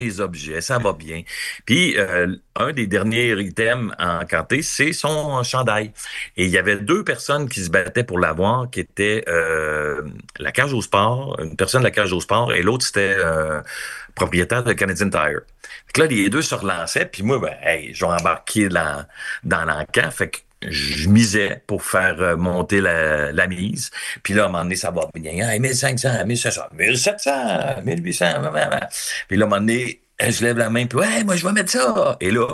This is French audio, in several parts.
les objets, ça va bien. Puis, un des derniers items à encanter, c'est son chandail. Et il y avait deux personnes qui se battaient pour l'avoir, qui étaient la cage au sport, une personne de la cage au sport, et l'autre, c'était propriétaire de Canadian Tire. Fait que là, les deux se relançaient, puis moi, ben, hey, je vais embarquer dans l'encan, fait que je misais pour faire monter la mise. Puis là, à un moment donné, ça va bien. Hey, 1500, 1600, 1700, 1800. Blablabla. Puis là, à un moment donné, je lève la main, puis ouais, moi, je vais mettre ça. Et là,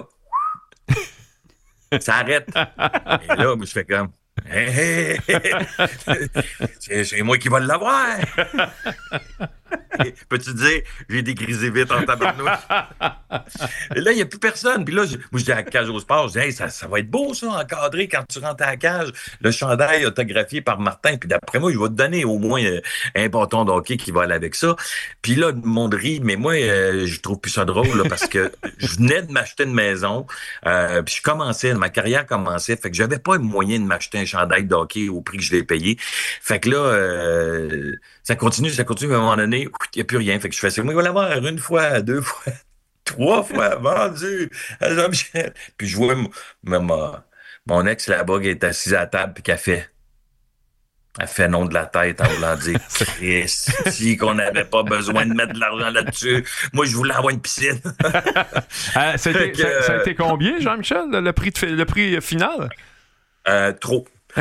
ça arrête. Et là, moi, je fais comme, hey, hey, c'est moi qui vais l'avoir. Peux-tu dire, j'ai dégrisé vite en tabarnouche. Et là, il n'y a plus personne. Puis là, moi, je dis à la cage au sport, je dis, hey, ça va être beau, ça, encadré quand tu rentres à la cage. Le chandail autographié par Martin. Puis d'après moi, je vais te donner au moins un bâton de hockey qui va aller avec ça. Puis là, le monde rit, mais moi, je trouve plus ça drôle, là, parce que je venais de m'acheter une maison. Puis je commençais, ma carrière commençait. Fait que j'avais pas le moyen de m'acheter un chandail de hockey au prix que je l'ai payé. Fait que là, ça continue, mais à un moment donné, il n'y a plus rien. Fait que je fais ça. Moi, il va l'avoir une fois, deux fois, trois fois vendu à Jean-Michel. Puis je vois mon ex là-bas qui est assise à la table puis elle fait non de la tête en voulant dire si qu'on n'avait pas besoin de mettre de l'argent là-dessus. Moi, je voulais avoir une piscine. Ça a été combien, Jean-Michel, le prix final? Trop.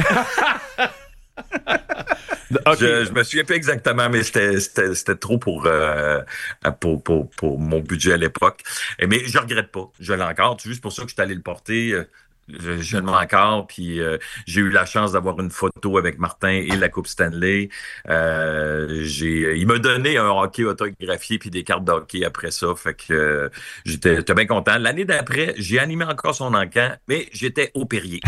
Okay. Je me souviens pas exactement, mais c'était trop pour mon budget à l'époque. Mais je regrette pas. Je l'ai encore. C'est juste pour ça que je suis allé le porter. Je le mets encore, puis j'ai eu la chance d'avoir une photo avec Martin et la Coupe Stanley. Il m'a donné un hockey autographié puis des cartes de hockey après ça, fait que j'étais bien content. L'année d'après, j'ai animé encore son encan, mais j'étais au Perrier.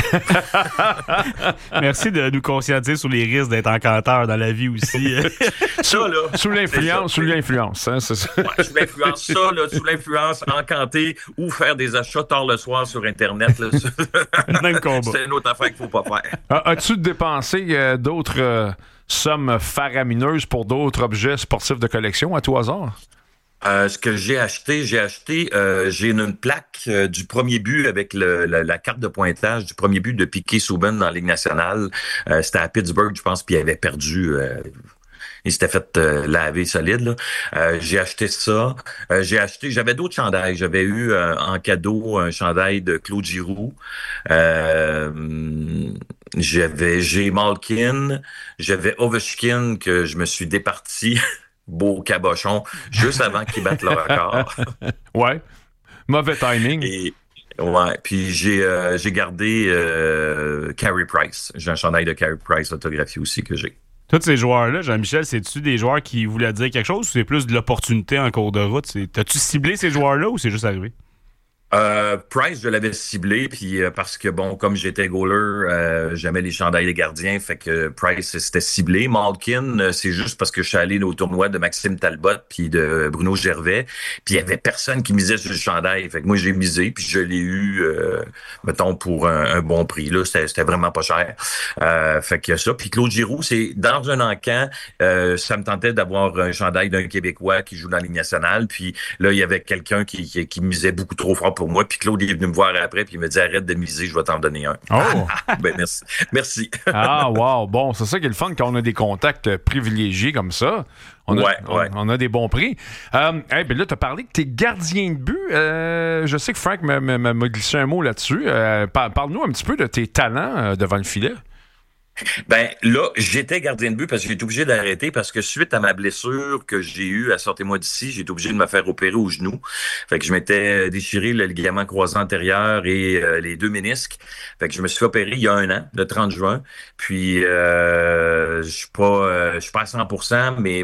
Merci de nous conscientiser sur les risques d'être encanteur dans la vie aussi. Ça, là. Sous l'influence, hein, c'est ça. Ouais, sous l'influence, ça, là, sous l'influence, encanter ou faire des achats tard le soir sur Internet, là, Même combat. c'est une autre affaire qu'il faut pas faire. As-tu dépensé d'autres sommes faramineuses pour d'autres objets sportifs de collection à tout hasard? Ce que j'ai acheté, j'ai une plaque du premier but avec la carte de pointage du premier but de Piquet Souban dans la Ligue nationale. C'était à Pittsburgh, je pense, puis il avait perdu. Il s'était fait laver solide, là. J'ai acheté ça. J'avais d'autres chandails. J'avais eu en cadeau un chandail de Claude Giroux. J'ai Malkin. J'avais Ovechkin que je me suis départi. Beau cabochon, juste avant qu'ils battent le record. Ouais. Mauvais timing. Et ouais, puis j'ai gardé Carey Price. J'ai un chandail de Carey Price autographié aussi que j'ai. Tous ces joueurs-là, Jean-Michel, c'est-tu des joueurs qui voulaient dire quelque chose ou c'est plus de l'opportunité en cours de route? T'as-tu ciblé ces joueurs-là ou c'est juste arrivé? Price, je l'avais ciblé, puis parce que, bon, comme j'étais goaler, j'aimais les chandails des gardiens, fait que Price, c'était ciblé. Malkin, c'est juste parce que je suis allé au tournoi de Maxime Talbot puis de Bruno Gervais, puis il y avait personne qui misait sur le chandail, fait que moi, j'ai misé, puis je l'ai eu, mettons, pour un bon prix, là, c'était vraiment pas cher. Fait que ça, puis Claude Giroux, c'est dans un encan, ça me tentait d'avoir un chandail d'un Québécois qui joue dans la Ligue nationale, puis là, il y avait quelqu'un qui misait beaucoup trop fort pour moi. Puis Claude est venu me voir après, puis il me dit arrête de miser, je vais t'en donner un. Oh! Ben merci. Merci. Ah, wow. Bon, c'est ça qui est le fun quand on a des contacts privilégiés comme ça. On a des bons prix. Ben là, tu as parlé que t'es gardien de but. Je sais que Frank m'a glissé un mot là-dessus. Parle-nous un petit peu de tes talents devant le filet. Ben là, j'étais gardien de but parce que j'ai été obligé d'arrêter parce que suite à ma blessure que j'ai eue à Sortez-moi d'ici, j'ai été obligé de me faire opérer au genou. Fait que je m'étais déchiré le ligament croisé antérieur et les deux ménisques. Fait que je me suis fait opérer il y a un an, le 30 juin. Puis je suis pas à 100%, mais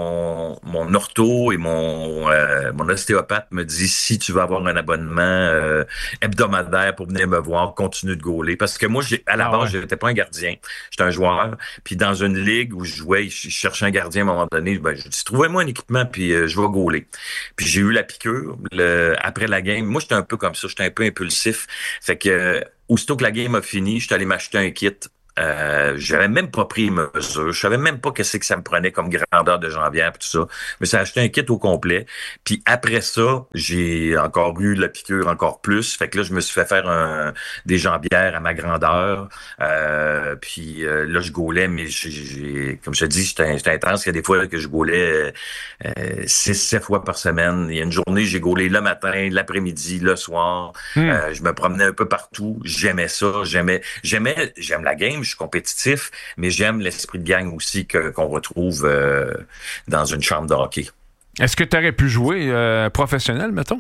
mon ortho et mon ostéopathe me dit si tu veux avoir un abonnement hebdomadaire pour venir me voir, continue de gauler. Parce que moi, à la base, j'étais pas un gardien. J'étais un joueur. Puis dans une ligue où je jouais, je cherchais un gardien à un moment donné. Ben, je dis, trouvez-moi un équipement, puis je vais gauler. Puis j'ai eu la piqûre après la game. Moi, j'étais un peu comme ça. J'étais un peu impulsif. Fait que aussitôt que la game a fini, j'étais allé m'acheter un kit J'avais même pas pris mesure. Je savais même pas qu'est-ce que ça me prenait comme grandeur de jambière et tout ça. Mais ça a acheté un kit au complet. Puis après ça, j'ai encore eu la piqûre encore plus. Fait que là, je me suis fait faire des jambières à ma grandeur. Puis là, je gaulais, mais comme je te dis, j'étais intense. Il y a des fois là, que je gaulais 6-7 fois par semaine. Il y a une journée, j'ai gaulé le matin, l'après-midi, le soir. Je me promenais un peu partout. J'aimais ça. J'aime la game. Je suis compétitif, mais j'aime l'esprit de gang aussi qu'on retrouve dans une chambre de hockey. Est-ce que tu aurais pu jouer professionnel, mettons?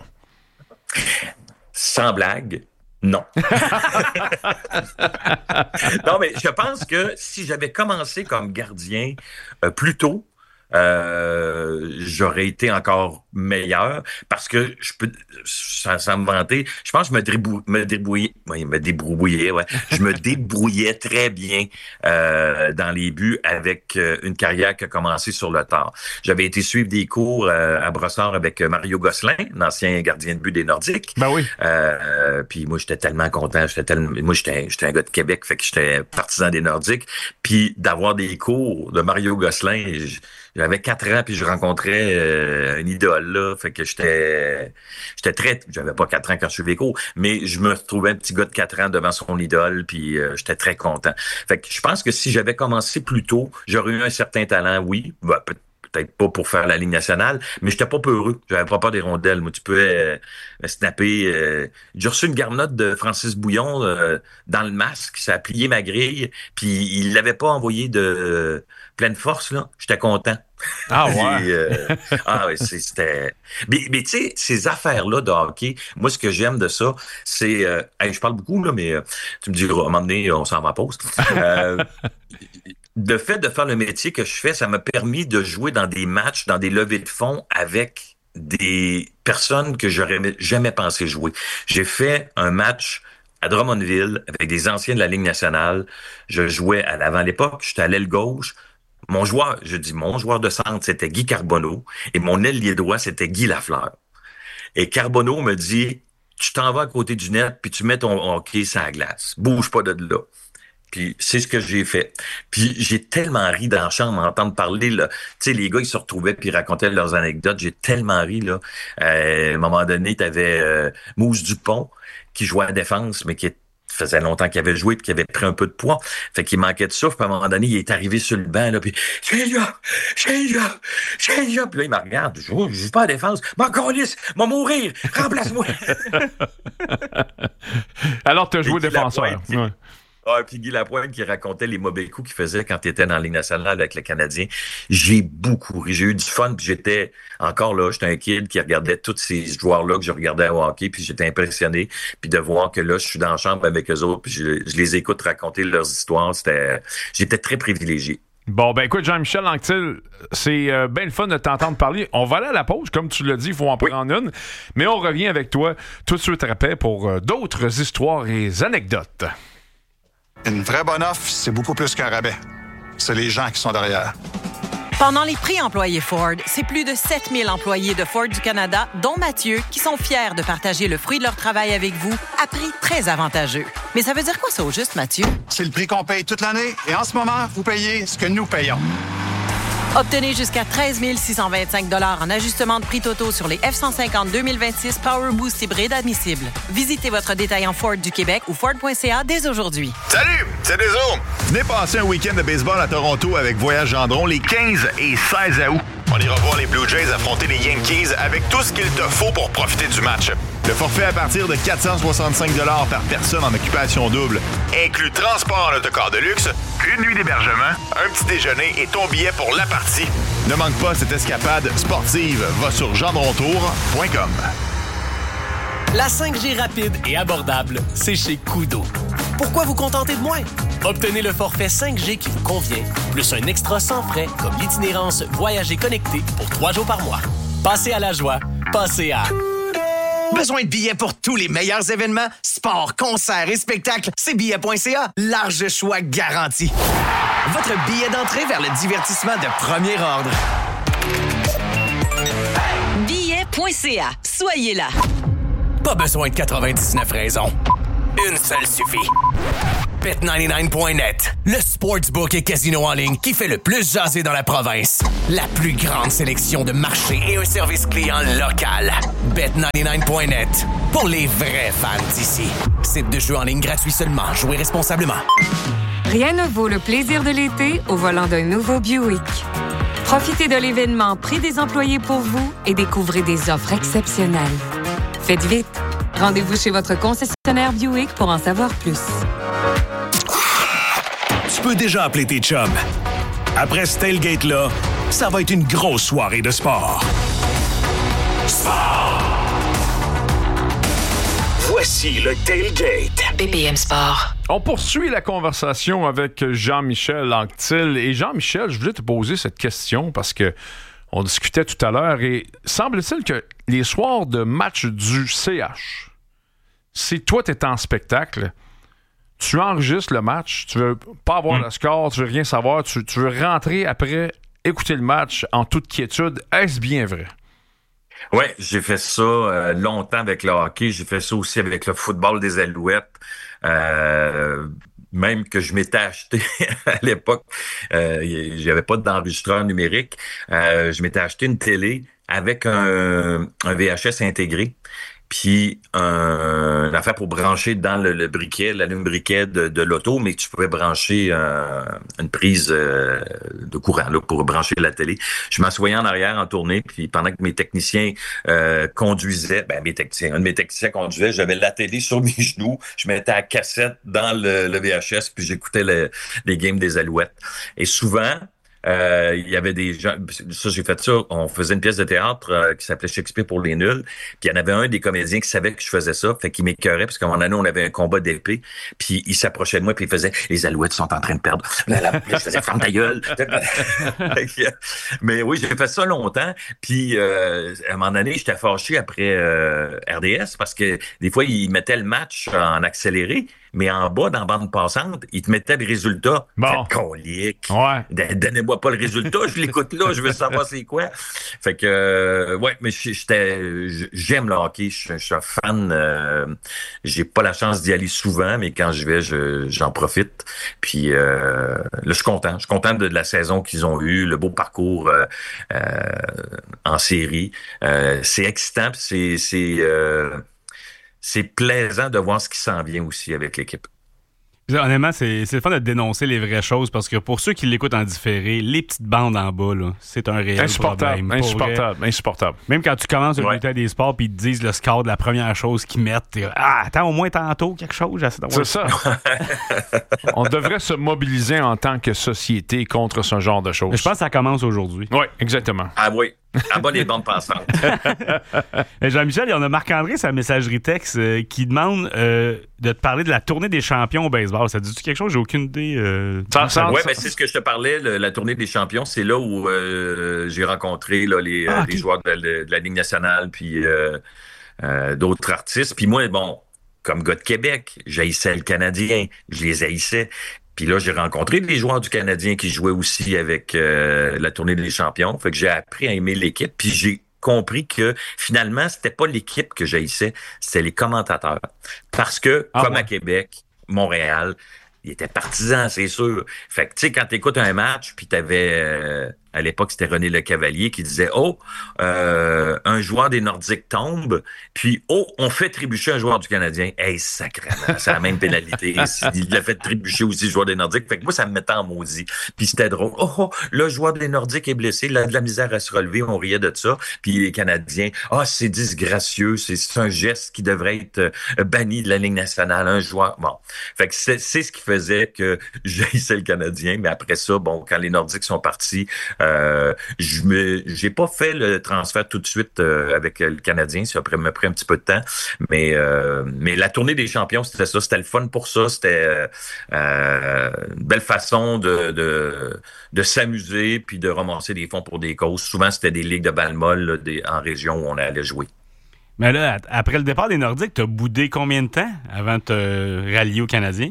Sans blague, non. Non, mais je pense que si j'avais commencé comme gardien plus tôt, j'aurais été encore meilleur parce que sans me vanter, je pense que je me débrouillais très bien dans les buts avec une carrière qui a commencé sur le tard. J'avais été suivre des cours à Brossard avec Mario Gosselin, l'ancien gardien de but des Nordiques. Ben oui. Puis moi, j'étais tellement content. Moi, j'étais un gars de Québec, fait que j'étais partisan des Nordiques. Puis d'avoir des cours de Mario Gosselin, j'avais 4 ans, puis je rencontrais une idole, là. Fait que j'étais j'avais pas 4 ans quand je suivais les cours, mais je me retrouvais un petit gars de 4 ans devant son idole, puis j'étais très content. Fait que je pense que si j'avais commencé plus tôt, j'aurais eu un certain talent, oui. Ben, peut-être pas pour faire la Ligue nationale, mais j'étais pas peureux. J'avais pas peur des rondelles. Moi, tu peux snapper. J'ai reçu une garnotte de Francis Bouillon dans le masque. Ça a plié ma grille, puis il l'avait pas envoyé de pleine force, là. J'étais content. Ah ouais? Ouais, c'était... Mais tu sais, ces affaires-là de hockey, moi, ce que j'aime de ça, c'est... je parle beaucoup, là, mais tu me diras, à un moment donné, on s'en va à pause. Le fait de faire le métier que je fais, ça m'a permis de jouer dans des matchs, dans des levées de fonds avec des personnes que j'aurais jamais pensé jouer. J'ai fait un match à Drummondville avec des anciens de la Ligue nationale. Je jouais à l'avant l'époque, j'étais à l'aile gauche. Mon joueur de centre, c'était Guy Carbonneau et mon ailier droit, c'était Guy Lafleur. Et Carbonneau me dit, tu t'en vas à côté du net puis tu mets ton hockey sur la glace. Bouge pas de là. Puis c'est ce que j'ai fait. Puis j'ai tellement ri dans la chambre à entendre parler, là. Tu sais, les gars, ils se retrouvaient puis ils racontaient leurs anecdotes. J'ai tellement ri, là. À un moment donné, t'avais Mousse Dupont qui jouait à la défense, mais qui faisait longtemps qu'il avait joué puis qu'il avait pris un peu de poids. Fait qu'il manquait de souffle. Puis à un moment donné, il est arrivé sur le banc, là, puis change up. Puis là, il me regarde. Je joue pas à la défense. M'en calisse, m'a mourir. Remplace-moi. Alors, tu as joué défenseur. Ah, puis Guy Lapointe qui racontait les mauvais coups qu'il faisait quand il était dans la Ligue nationale avec le Canadien. J'ai beaucoup ri. J'ai eu du fun, puis j'étais encore là. J'étais un kid qui regardait tous ces joueurs-là que je regardais au hockey, puis j'étais impressionné. Puis de voir que là, je suis dans la chambre avec eux autres, puis je les écoute raconter leurs histoires. J'étais très privilégié. Bon, ben écoute, Jean-Michel Anctil, c'est bien le fun de t'entendre parler. On va aller à la pause, comme tu l'as dit, il faut en prendre une. Mais on revient avec toi tout de suite après pour d'autres histoires et anecdotes. Une vraie bonne offre, c'est beaucoup plus qu'un rabais. C'est les gens qui sont derrière. Pendant les prix employés Ford, c'est plus de 7000 employés de Ford du Canada, dont Mathieu, qui sont fiers de partager le fruit de leur travail avec vous à prix très avantageux. Mais ça veut dire quoi ça au juste, Mathieu? C'est le prix qu'on paye toute l'année et en ce moment, vous payez ce que nous payons. Obtenez jusqu'à 13 625 $ en ajustement de prix totaux sur les F-150 2026 Power Boost hybride admissibles. Visitez votre détaillant Ford du Québec ou Ford.ca dès aujourd'hui. Salut, c'est Deso. Venez passer un week-end de baseball à Toronto avec Voyage Gendron les 15 et 16 août. On ira voir les Blue Jays affronter les Yankees avec tout ce qu'il te faut pour profiter du match. Le forfait à partir de 465 $ par personne en occupation double inclut transport en autocar de luxe, une nuit d'hébergement, un petit déjeuner et ton billet pour la partie. Ne manque pas cette escapade sportive. Va sur gendrontour.com. La 5G rapide et abordable, c'est chez Koodo. Pourquoi vous contenter de moins? Obtenez le forfait 5G qui vous convient, plus un extra sans frais comme l'itinérance Voyager connecté pour 3 jours par mois. Passez à la joie, passez à... Besoin de billets pour tous les meilleurs événements, sports, concerts et spectacles? C'est billets.ca. Large choix garanti. Votre billet d'entrée vers le divertissement de premier ordre. Billets.ca. Soyez là. Pas besoin de 99 raisons. Une seule suffit. Bet99.net, le sportsbook et casino en ligne qui fait le plus jaser dans la province. La plus grande sélection de marchés et un service client local. Bet99.net, pour les vrais fans d'ici. Site de jeu en ligne gratuit seulement. Jouez responsablement. Rien ne vaut le plaisir de l'été au volant d'un nouveau Buick. Profitez de l'événement Prix des employés pour vous et découvrez des offres exceptionnelles. Faites vite. Rendez-vous chez votre concessionnaire Buick pour en savoir plus. Tu peux déjà appeler tes chums. Après ce tailgate-là, ça va être une grosse soirée de sport. Sport! Voici le tailgate. BPM Sport. On poursuit la conversation avec Jean-Michel Anctil. Et Jean-Michel, je voulais te poser cette question parce que on discutait tout à l'heure et semble-t-il que les soirs de match du CH, si toi tu es en spectacle, tu enregistres le match, tu veux pas avoir le score, tu veux rien savoir, tu veux rentrer après, écouter le match en toute quiétude. Est-ce bien vrai? Oui, j'ai fait ça longtemps avec le hockey. J'ai fait ça aussi avec le football des Alouettes. Même que je m'étais acheté à l'époque, j'avais pas d'enregistreur numérique. Je m'étais acheté une télé avec un VHS intégré. Puis une affaire pour brancher dans le briquet, l'allume-briquet de l'auto, mais tu pouvais brancher une prise de courant là, pour brancher la télé. Je m'assoyais en arrière en tournée, puis pendant que mes techniciens conduisaient, un de mes techniciens conduisait, j'avais la télé sur mes genoux, je mettais la cassette dans le VHS, puis j'écoutais les games des Alouettes. Et souvent, il y avait des gens, ça j'ai fait ça, on faisait une pièce de théâtre qui s'appelait Shakespeare pour les nuls, puis il y en avait un des comédiens qui savait que je faisais ça, fait qu'il m'écœurait parce qu'à un moment donné on avait un combat d'épée, puis il s'approchait de moi puis il faisait « Les Alouettes sont en train de perdre ». Là, je faisais « Ferme ta gueule ». Mais oui, j'ai fait ça longtemps, puis à un moment donné j'étais fâché après RDS parce que des fois ils mettaient le match en accéléré, mais en bas, dans la bande passante, ils te mettaient le résultat. Bon. Colique. Ouais. Donnez-moi pas le résultat, je l'écoute là, je veux savoir c'est quoi. Fait que, ouais, mais j'aime le hockey, je suis un fan. J'ai pas la chance d'y aller souvent, mais quand je vais, j'en profite. Puis là, je suis content. Je suis content de la saison qu'ils ont eue, le beau parcours en série. C'est excitant, puis c'est plaisant de voir ce qui s'en vient aussi avec l'équipe. Honnêtement, c'est le fun de dénoncer les vraies choses parce que pour ceux qui l'écoutent en différé, les petites bandes en bas, là, c'est un réel problème. Insupportable. Même quand tu commences le bulletin des sports puis ils te disent le score de la première chose qu'ils mettent, attends au moins tantôt quelque chose. C'est ça. On devrait se mobiliser en tant que société contre ce genre de choses. Mais je pense que ça commence aujourd'hui. Oui, exactement. Ah oui. À bas les bandes passantes. Jean-Michel, il y en a Marc-André, sa messagerie texte, qui demande de te parler de la tournée des champions au baseball. Ça dit-tu quelque chose? J'ai aucune idée. Oui, mais c'est ce que je te parlais, la tournée des champions. C'est là où j'ai rencontré là, les joueurs de la Ligue nationale puis d'autres artistes. Puis moi, bon, comme gars de Québec, j'haïssais le Canadien. Je les haïssais. Puis là, j'ai rencontré des joueurs du Canadien qui jouaient aussi avec la tournée des champions. Fait que j'ai appris à aimer l'équipe. Puis j'ai compris que finalement, c'était pas l'équipe que j'haïssais, c'était les commentateurs. Parce que, comme à Québec, Montréal, ils étaient partisans, c'est sûr. Fait que, tu sais, quand t'écoutes un match, puis t'avais... à l'époque, c'était René Lecavalier qui disait « un joueur des Nordiques tombe, puis on fait trébucher un joueur du Canadien. » Hey, sacrément, c'est la même pénalité. Il l'a fait trébucher aussi, le joueur des Nordiques. Fait que moi, ça me mettait en maudit. Puis c'était drôle. Le joueur des Nordiques est blessé, il a de la misère à se relever, on riait de ça. Puis les Canadiens, c'est disgracieux, c'est un geste qui devrait être banni de la Ligue nationale, un joueur. Bon, fait que c'est ce qui faisait que j'haïssais le Canadien, mais après ça, bon, quand les Nordiques sont partis, j'ai pas fait le transfert tout de suite avec le Canadien, ça m'a pris un petit peu de temps, mais la tournée des champions, c'était ça, c'était le fun pour ça, c'était une belle façon de s'amuser puis de ramasser des fonds pour des causes. Souvent, c'était des ligues de balle molle en région où on allait jouer. Mais là, après le départ des Nordiques, t'as boudé combien de temps avant de te rallier aux Canadiens?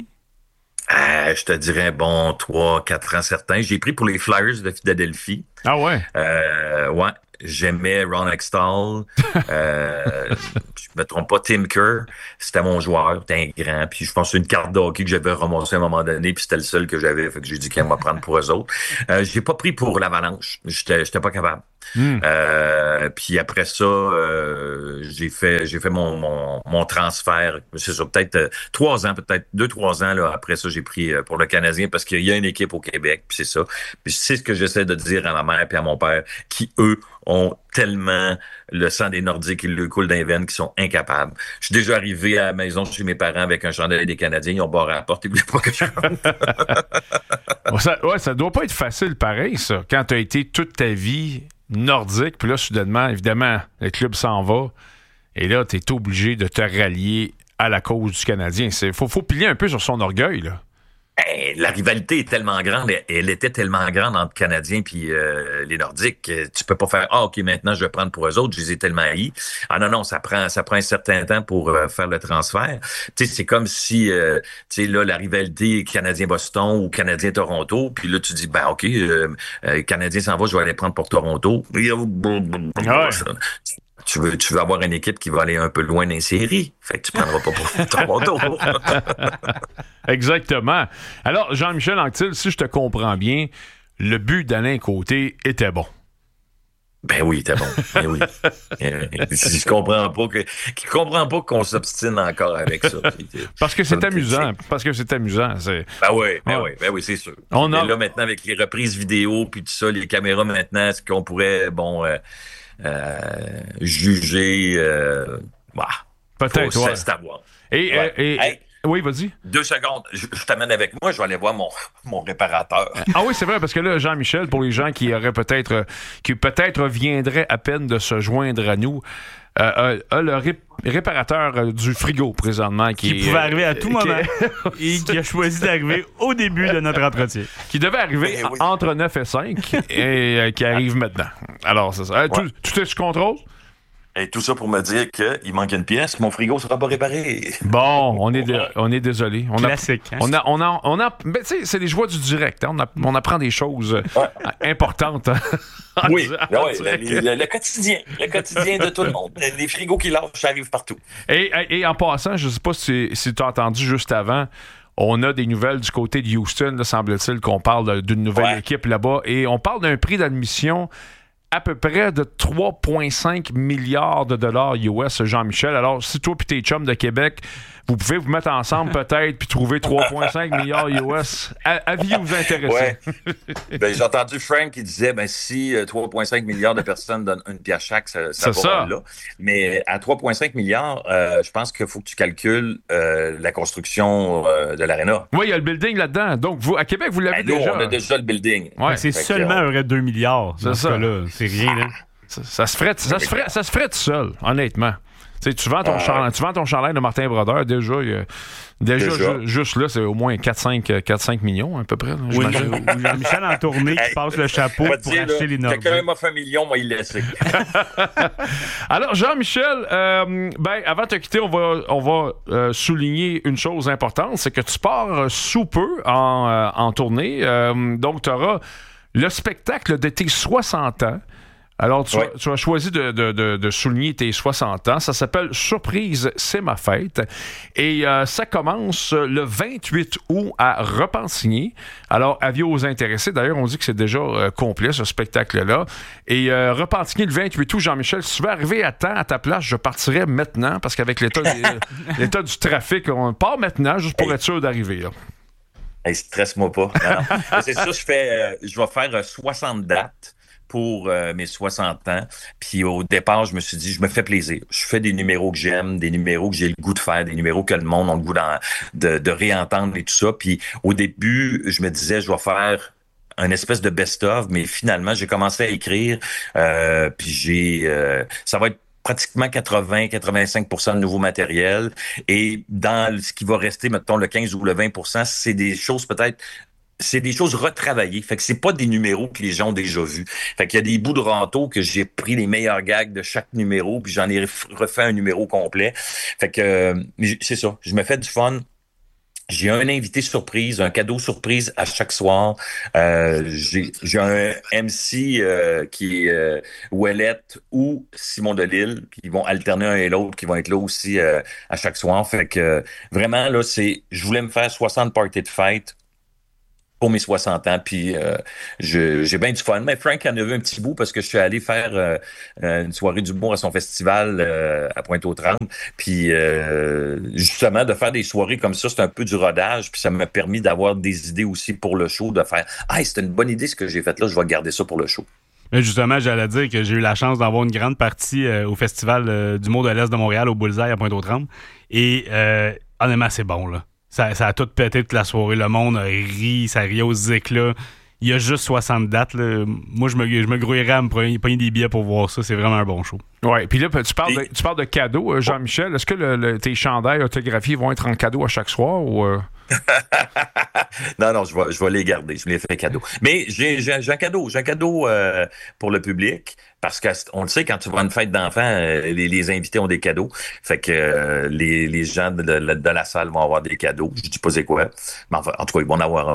Je te dirais, 3-4 ans certains. J'ai pris pour les Flyers de Philadelphie. Ah ouais? Ouais. j'aimais Ron Hextall. Je me trompe pas, Tim Kerr, c'était mon joueur, c'était un grand. Puis je pense que c'est une carte de hockey que j'avais ramassée à un moment donné, puis c'était le seul que j'avais. Fait que j'ai dit qu'il va prendre pour eux autres. J'ai pas pris pour l'Avalanche. J'étais pas capable. Puis après ça, j'ai fait mon transfert. C'est ça, peut-être 3 ans, peut-être 2-3 ans. Là, après ça, j'ai pris pour le Canadien parce qu'il y a une équipe au Québec, puis c'est ça. Puis c'est ce que j'essaie de dire à ma mère et à mon père, qui, eux, ont tellement le sang des Nordiques, il le coule dans les veines, qui sont incapables. Je suis déjà arrivé à la maison chez mes parents avec un chandail des Canadiens, ils ont barré à la porte, ils voulaient pas que je rentre. Ça doit pas être facile pareil, ça, quand tu as été toute ta vie nordique, puis là, soudainement, évidemment, le club s'en va, et là, tu es obligé de te rallier à la cause du Canadien. Faut plier un peu sur son orgueil, là. La rivalité est tellement grande, elle était tellement grande entre Canadiens puis les Nordiques. Tu peux pas faire OK, maintenant je vais prendre pour eux autres, je les ai tellement haïs. Ah non, ça prend un certain temps pour faire le transfert. Tu sais, c'est comme si tu sais là la rivalité Canadien-Boston ou Canadien-Toronto, puis là tu dis ben OK, Canadien s'en va, je vais aller prendre pour Toronto. Tu veux avoir une équipe qui va aller un peu loin dans les séries. Fait que tu prendras pas pour Toronto. Exactement. Alors, Jean-Michel Anctil, si je te comprends bien, le but d'Alain Côté était bon. Ben oui, il était bon. Ben oui. Je comprends pas qu'on s'obstine encore avec ça. Parce que c'est amusant. Ben oui, c'est sûr. Mais là, maintenant, avec les reprises vidéo puis tout ça, les caméras maintenant, est-ce qu'on pourrait, juger, peut-être, ouais. C'est à voir. Oui, vas-y. 2 secondes, je t'amène avec moi, je vais aller voir mon réparateur. Ah oui, c'est vrai, parce que là, Jean-Michel, pour les gens qui peut-être viendraient à peine de se joindre à nous, a le réparateur du frigo présentement qui pouvait arriver à tout moment et qui a choisi d'arriver au début de notre entretien. Qui devait arriver entre 9 et 5 et qui arrive maintenant. Alors, c'est ça. Tout est sous contrôle? Et tout ça pour me dire qu'il manque une pièce, mon frigo sera pas réparé. Bon, on est désolé. Classique. Mais tu sais, c'est les joies du direct. Hein? On apprend des choses importantes. Oui, le quotidien. Le quotidien de tout le monde. Les frigos qui lâchent, ça arrive partout. Et en passant, je sais pas si tu as entendu juste avant, on a des nouvelles du côté de Houston, là, semble-t-il qu'on parle d'une nouvelle équipe là-bas. Et on parle d'un prix d'admission à peu près de 3,5 milliards de dollars US, Jean-Michel. Alors, si toi et tes chums de Québec, vous pouvez vous mettre ensemble peut-être puis trouver 3,5 milliards US, aviez-vous intéressé? Ouais. J'ai entendu Frank qui disait, si 3,5 milliards de personnes donnent une pièce chaque, ça va là. Mais à 3,5 milliards, je pense qu'il faut que tu calcules la construction de l'aréna. Oui, il y a le building là-dedans. Donc, vous, à Québec, vous l'avez déjà. On a déjà le building. Ouais, c'est seulement un vrai 2 milliards. C'est ça. Là. C'est rien, là. Ça se ferait tout seul, honnêtement. Tu vends ton chandail de Martin Brodeur, déjà juste là, c'est au moins 4-5 millions à peu près. Là, oui, Jean-Michel en tournée qui passe le chapeau pour acheter les Nordiques. Quelqu'un m'a fait 1 million, moi, il laisse. Alors, Jean-Michel, avant de te quitter, on va souligner une chose importante, c'est que tu pars sous peu en tournée. Donc, tu auras le spectacle de tes 60 ans. Alors, tu as choisi de souligner tes 60 ans. Ça s'appelle Surprise, c'est ma fête. Et ça commence le 28 août à Repentigny. Alors, avis aux intéressés. D'ailleurs, on dit que c'est déjà complet, ce spectacle-là. Et Repentigny, le 28 août, Jean-Michel, si tu veux arriver à temps à ta place, je partirais maintenant, parce qu'avec l'état du trafic, on part maintenant, juste pour être sûr d'arriver. Là. Hey, stresse-moi pas. Non. C'est ça, je vais faire 60 dates pour mes 60 ans. Puis au départ, je me suis dit, je me fais plaisir. Je fais des numéros que j'aime, des numéros que j'ai le goût de faire, des numéros que le monde a le goût de réentendre et tout ça. Puis au début, je me disais, je vais faire un espèce de best-of, mais finalement, j'ai commencé à écrire. Puis ça va être pratiquement 80-85% de nouveau matériel. Et dans ce qui va rester, mettons, le 15 ou le 20%, c'est des choses c'est des choses retravaillées. Fait que c'est pas des numéros que les gens ont déjà vus. Fait qu'il y a des bouts de râteau que j'ai pris les meilleurs gags de chaque numéro, puis j'en ai refait un numéro complet. Fait que c'est ça. Je me fais du fun. J'ai un invité surprise, un cadeau surprise à chaque soir. J'ai un MC qui est Ouellette ou Simon Delille, qui vont alterner un et l'autre, qui vont être là aussi à chaque soir. Fait que vraiment, là, je voulais me faire 60 parties de fête pour mes 60 ans, puis j'ai bien du fun. Mais Frank en a vu un petit bout parce que je suis allé faire une soirée d'humour à son festival à Pointe-aux-Trembles. Puis justement, de faire des soirées comme ça, c'est un peu du rodage, puis ça m'a permis d'avoir des idées aussi pour le show, de faire « Ah, c'était une bonne idée ce que j'ai fait là, je vais garder ça pour le show ». Mais justement, j'allais dire que j'ai eu la chance d'avoir une grande partie au Festival d'humour de l'Est de Montréal, au Bullseye, à Pointe-aux-Trembles. Et honnêtement, c'est bon, là. Ça a tout pété toute la soirée. Le monde a ri, ça riait aux éclats. Il y a juste 60 dates. Là. Moi, je me grouillerais à me pogner des billets pour voir ça. C'est vraiment un bon show. Oui, puis là, tu parles de cadeaux, Jean-Michel. Est-ce que tes chandails autographiés vont être en cadeau à chaque soir ou... Non, je vais les garder. Je me les fais cadeau. Mais j'ai un cadeau. J'ai un cadeau pour le public. Parce qu'on le sait, quand tu vas à une fête d'enfants, les invités ont des cadeaux. Fait que les gens de la salle vont avoir des cadeaux. Je dis pas c'est quoi. Mais enfin, en tout cas, ils vont en avoir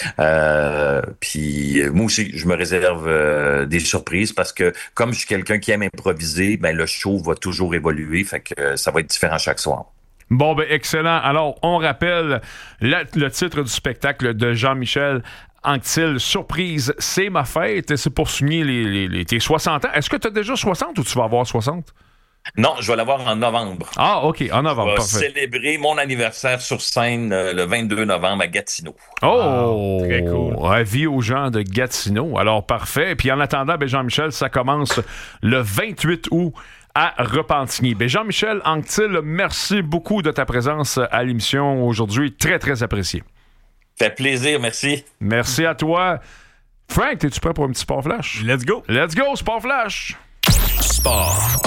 un. Puis moi aussi, je me réserve des surprises parce que comme je suis quelqu'un qui aime improviser, ben le show va toujours évoluer. Fait que ça va être différent chaque soir. Bon, ben excellent. Alors, on rappelle le titre du spectacle de Jean-Michel Anctil, Surprise, c'est ma fête. C'est pour souligner tes 60 ans. Est-ce que tu as déjà 60 ou tu vas avoir 60? Non, je vais l'avoir en novembre. Ah, OK, en novembre, je vais parfait. célébrer mon anniversaire sur scène le 22 novembre à Gatineau. Oh! Très cool. Avis aux gens de Gatineau. Alors, parfait. Puis en attendant, ben Jean-Michel, ça commence le 28 août à Repentigny. Ben Jean-Michel Anctil, merci beaucoup de ta présence à l'émission aujourd'hui. Très, très apprécié. Fait plaisir, merci. Merci à toi. Frank, es-tu prêt pour un petit Sport Flash? Let's go! Let's go, Sport Flash! Sport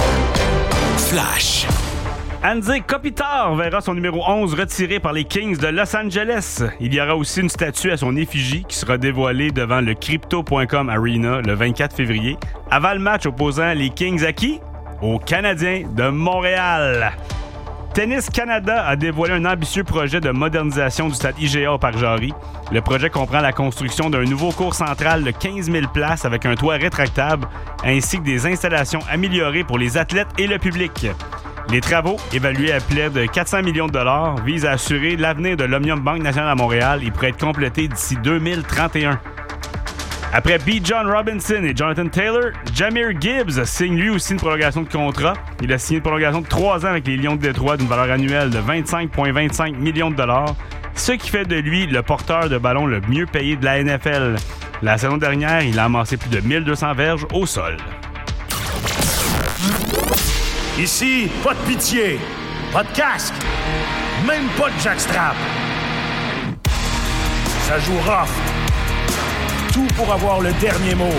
Flash. Anze Kopitar verra son numéro 11 retiré par les Kings de Los Angeles. Il y aura aussi une statue à son effigie qui sera dévoilée devant le Crypto.com Arena le 24 février, avant le match opposant les Kings à qui? Aux Canadiens de Montréal. Tennis Canada a dévoilé un ambitieux projet de modernisation du stade IGA au Parc Jarry. Le projet comprend la construction d'un nouveau court central de 15 000 places avec un toit rétractable, ainsi que des installations améliorées pour les athlètes et le public. Les travaux, évalués à près de 400 millions de dollars, visent à assurer l'avenir de l'Omnium Banque Nationale à Montréal et pourraient être complétés d'ici 2031. Après B. John Robinson et Jonathan Taylor, Jahmyr Gibbs signe lui aussi une prolongation de contrat. Il a signé une prolongation de 3 ans avec les Lions de Détroit d'une valeur annuelle de 25,25 millions de dollars, ce qui fait de lui le porteur de ballon le mieux payé de la NFL. La saison dernière, il a amassé plus de 1200 verges au sol. Ici, pas de pitié, pas de casque, même pas de jackstrap. Ça joue rough. Tout pour avoir le dernier mot.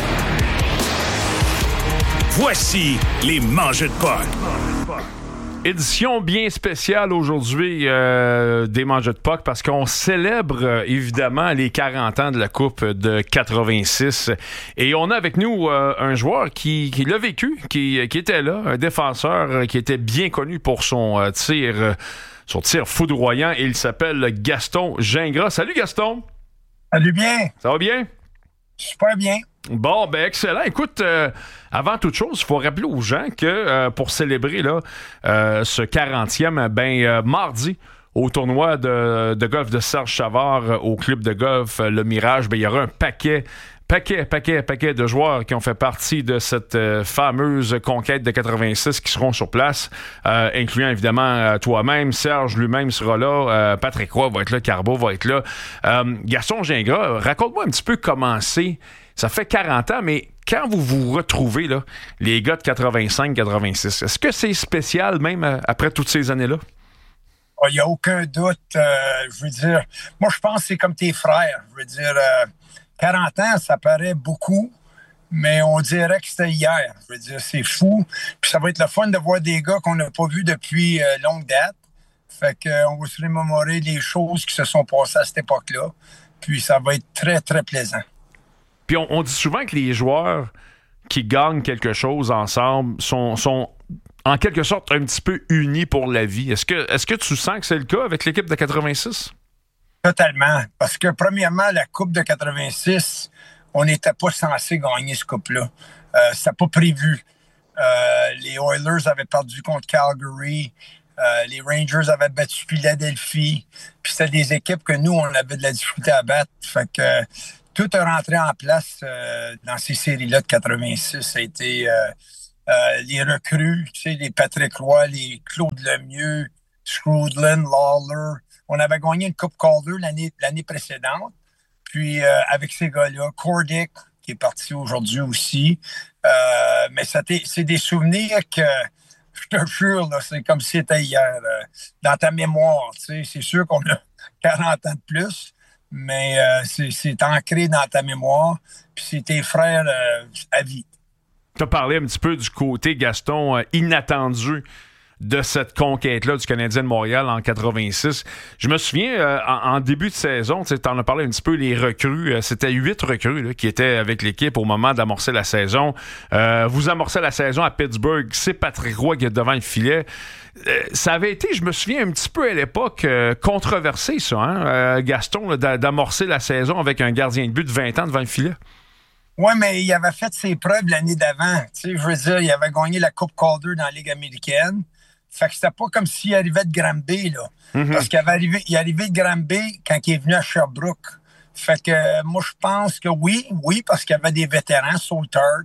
Voici les Mangeux de Puck. Édition bien spéciale aujourd'hui des Mangeux de Puck parce qu'on célèbre évidemment les 40 ans de la Coupe de 86. Et on a avec nous un joueur qui l'a vécu, qui était là, un défenseur qui était bien connu pour son tir foudroyant. Et il s'appelle Gaston Gingras. Salut Gaston! Salut bien! Ça va bien? Super bien. Bon, ben excellent. Écoute, avant toute chose, il faut rappeler aux gens que pour célébrer là, ce 40e, mardi, au tournoi de golf de Serge Chavard au club de golf Le Mirage, il y aura un paquet de joueurs qui ont fait partie de cette fameuse conquête de 86 qui seront sur place, incluant évidemment toi-même. Serge lui-même sera là, Patrick Roy va être là, Carbo va être là. Gaston Gingras, raconte-moi un petit peu comment c'est. Ça fait 40 ans, mais quand vous vous retrouvez, là, les gars de 85-86, est-ce que c'est spécial même après toutes ces années-là? Il n'y a aucun doute. Je veux dire, moi je pense que c'est comme tes frères. Je veux dire... 40 ans, ça paraît beaucoup, mais on dirait que c'était hier. Je veux dire, c'est fou. Puis ça va être le fun de voir des gars qu'on n'a pas vus depuis longue date. Fait qu'on va se remémorer les choses qui se sont passées à cette époque-là. Puis ça va être très, très plaisant. Puis on dit souvent que les joueurs qui gagnent quelque chose ensemble sont en quelque sorte un petit peu unis pour la vie. Est-ce que tu sens que c'est le cas avec l'équipe de 86? Totalement. Parce que, premièrement, la Coupe de 86, on n'était pas censé gagner ce Coupe-là. C'était pas prévu. Les Oilers avaient perdu contre Calgary. Les Rangers avaient battu Philadelphie. Puis c'était des équipes que nous, on avait de la difficulté à battre. Fait que tout est rentré en place dans ces séries-là de 86. Ça a été les recrues, tu sais, les Patrick Roy, les Claude Lemieux, Scrudlin, Lawler. On avait gagné une Coupe Calder l'année précédente. Puis avec ces gars-là, Cordick, qui est parti aujourd'hui aussi. Mais c'est des souvenirs que, je te jure, là, c'est comme si c'était hier. Dans ta mémoire, tu sais, c'est sûr qu'on a 40 ans de plus, mais c'est ancré dans ta mémoire. Puis c'est tes frères à vie. Tu as parlé un petit peu du côté, Gaston, inattendu de cette conquête-là du Canadien de Montréal en 86. Je me souviens, en début de saison, tu en as parlé un petit peu, les recrues, c'était 8 recrues là, qui étaient avec l'équipe au moment d'amorcer la saison. Vous amorcez la saison à Pittsburgh, c'est Patrick Roy qui est devant le filet. Ça avait été, je me souviens, un petit peu à l'époque controversé, ça, hein, Gaston, là, d'amorcer la saison avec un gardien de but de 20 ans devant le filet. Oui, mais il avait fait ses preuves l'année d'avant. Tu sais, je veux dire, il avait gagné la Coupe Calder dans la Ligue américaine. Fait que c'était pas comme s'il arrivait de Granby, là. Mm-hmm. Parce qu'il est arrivé de Granby quand il est venu à Sherbrooke. Fait que moi, je pense que oui, parce qu'il y avait des vétérans, Saltart.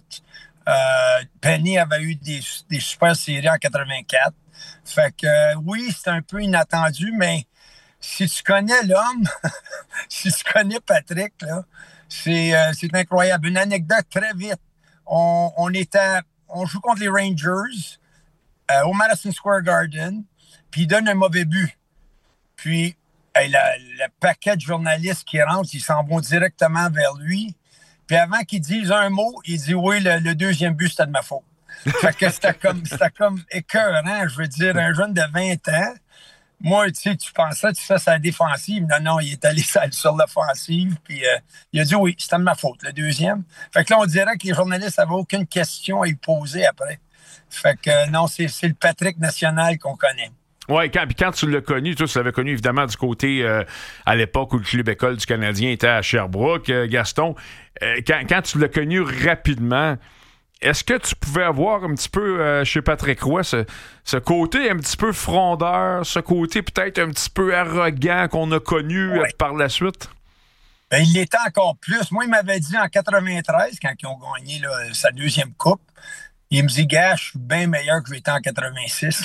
Penny avait eu des super séries en 84. Fait que oui, c'était un peu inattendu, mais si tu connais l'homme, si tu connais Patrick, là, c'est incroyable. Une anecdote très vite. On joue contre les Rangers au Madison Square Garden, puis il donne un mauvais but. Puis, le paquet de journalistes qui rentrent, ils s'en vont directement vers lui. Puis avant qu'il dise un mot, il dit « Oui, le deuxième but, c'était de ma faute. » Fait que c'était comme écœurant. Je veux dire, un jeune de 20 ans, moi, tu sais, tu pensais, tu fais sa défensive. Non, il est allé sur l'offensive, puis il a dit « Oui, c'était de ma faute, le deuxième. » Fait que là, on dirait que les journalistes n'avaient aucune question à y poser après. Fait que non, c'est le Patrick national qu'on connaît. Oui, quand tu l'as connu, tu l'avais connu évidemment du côté à l'époque où le club école du Canadien était à Sherbrooke, Gaston. Quand tu l'as connu rapidement, est-ce que tu pouvais avoir un petit peu chez Patrick Roy ce côté un petit peu frondeur, ce côté peut-être un petit peu arrogant qu'on a connu par la suite? Ben, il l'était encore plus. Moi, il m'avait dit en 93, quand ils ont gagné là, sa deuxième coupe, il me dit, gars, je suis bien meilleur que j'étais en 86.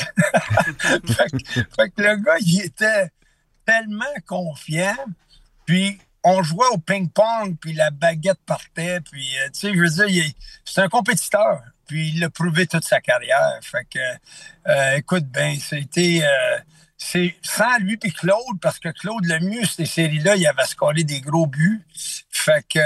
fait que le gars, il était tellement confiant. Puis, on jouait au ping-pong, puis la baguette partait. Puis, tu sais, je veux dire, c'est un compétiteur. Puis, il l'a prouvé toute sa carrière. Fait que, écoute, ben, c'est sans lui puis Claude, parce que Claude Lemieux, ces séries-là, il avait scoré des gros buts. Fait que...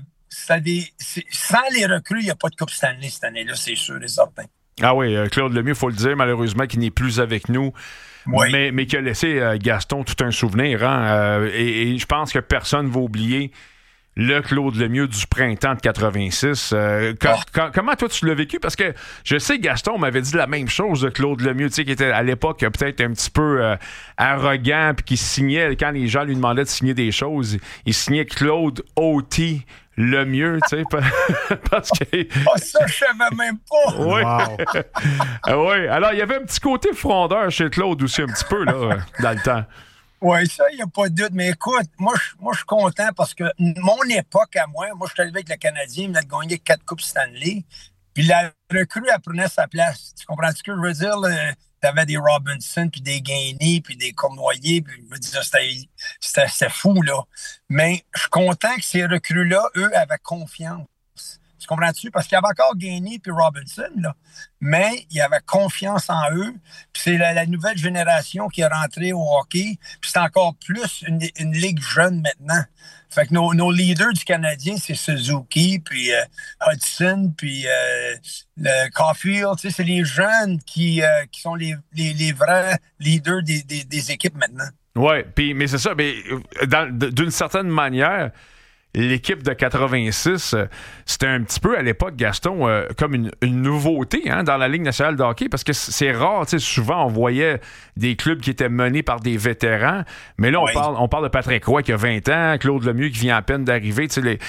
sans les recrues, il n'y a pas de Coupe Stanley cette année-là, c'est sûr et certain. Ah oui, Claude Lemieux, il faut le dire, malheureusement, qui n'est plus avec nous, mais qui a laissé Gaston tout un souvenir. Hein, et je pense que personne ne va oublier le Claude Lemieux du printemps de 86. Comment toi tu l'as vécu? Parce que je sais Gaston m'avait dit la même chose de Claude Lemieux, tu sais, qui était à l'époque peut-être un petit peu arrogant, puis qui signait, quand les gens lui demandaient de signer des choses, il signait Claude O.T. Lemieux, tu sais, parce que... ça, je savais même pas! Oui. Wow. Oui, alors il y avait un petit côté frondeur chez Claude aussi, un petit peu, là, dans le temps. Oui, ça, il n'y a pas de doute. Mais écoute, moi, je suis content parce que mon époque à moi je suis arrivé avec le Canadien, il venait de gagner 4 Coupes Stanley. Puis la recrue, elle prenait sa place. Tu comprends ce que je veux dire? T'avais des Robinson, puis des Gainey, puis des Cournoyer, puis je veux dire, c'était fou, là. Mais je suis content que ces recrues-là, eux, avaient confiance. Tu comprends-tu? Parce qu'il y avait encore Gainey puis Robinson, là. Mais il y avait confiance en eux. Puis c'est la nouvelle génération qui est rentrée au hockey. Puis c'est encore plus une ligue jeune maintenant. Fait que nos leaders du Canadien, c'est Suzuki, puis Hudson, puis le Caulfield. Tu sais, c'est les jeunes qui sont les vrais leaders des équipes maintenant. Oui, mais c'est ça. Mais d'une certaine manière... l'équipe de 86, c'était un petit peu à l'époque, Gaston, comme une nouveauté dans la Ligue nationale de hockey, parce que c'est rare, souvent on voyait des clubs qui étaient menés par des vétérans, mais là on parle de Patrick Roy qui a 20 ans, Claude Lemieux qui vient à peine d'arriver.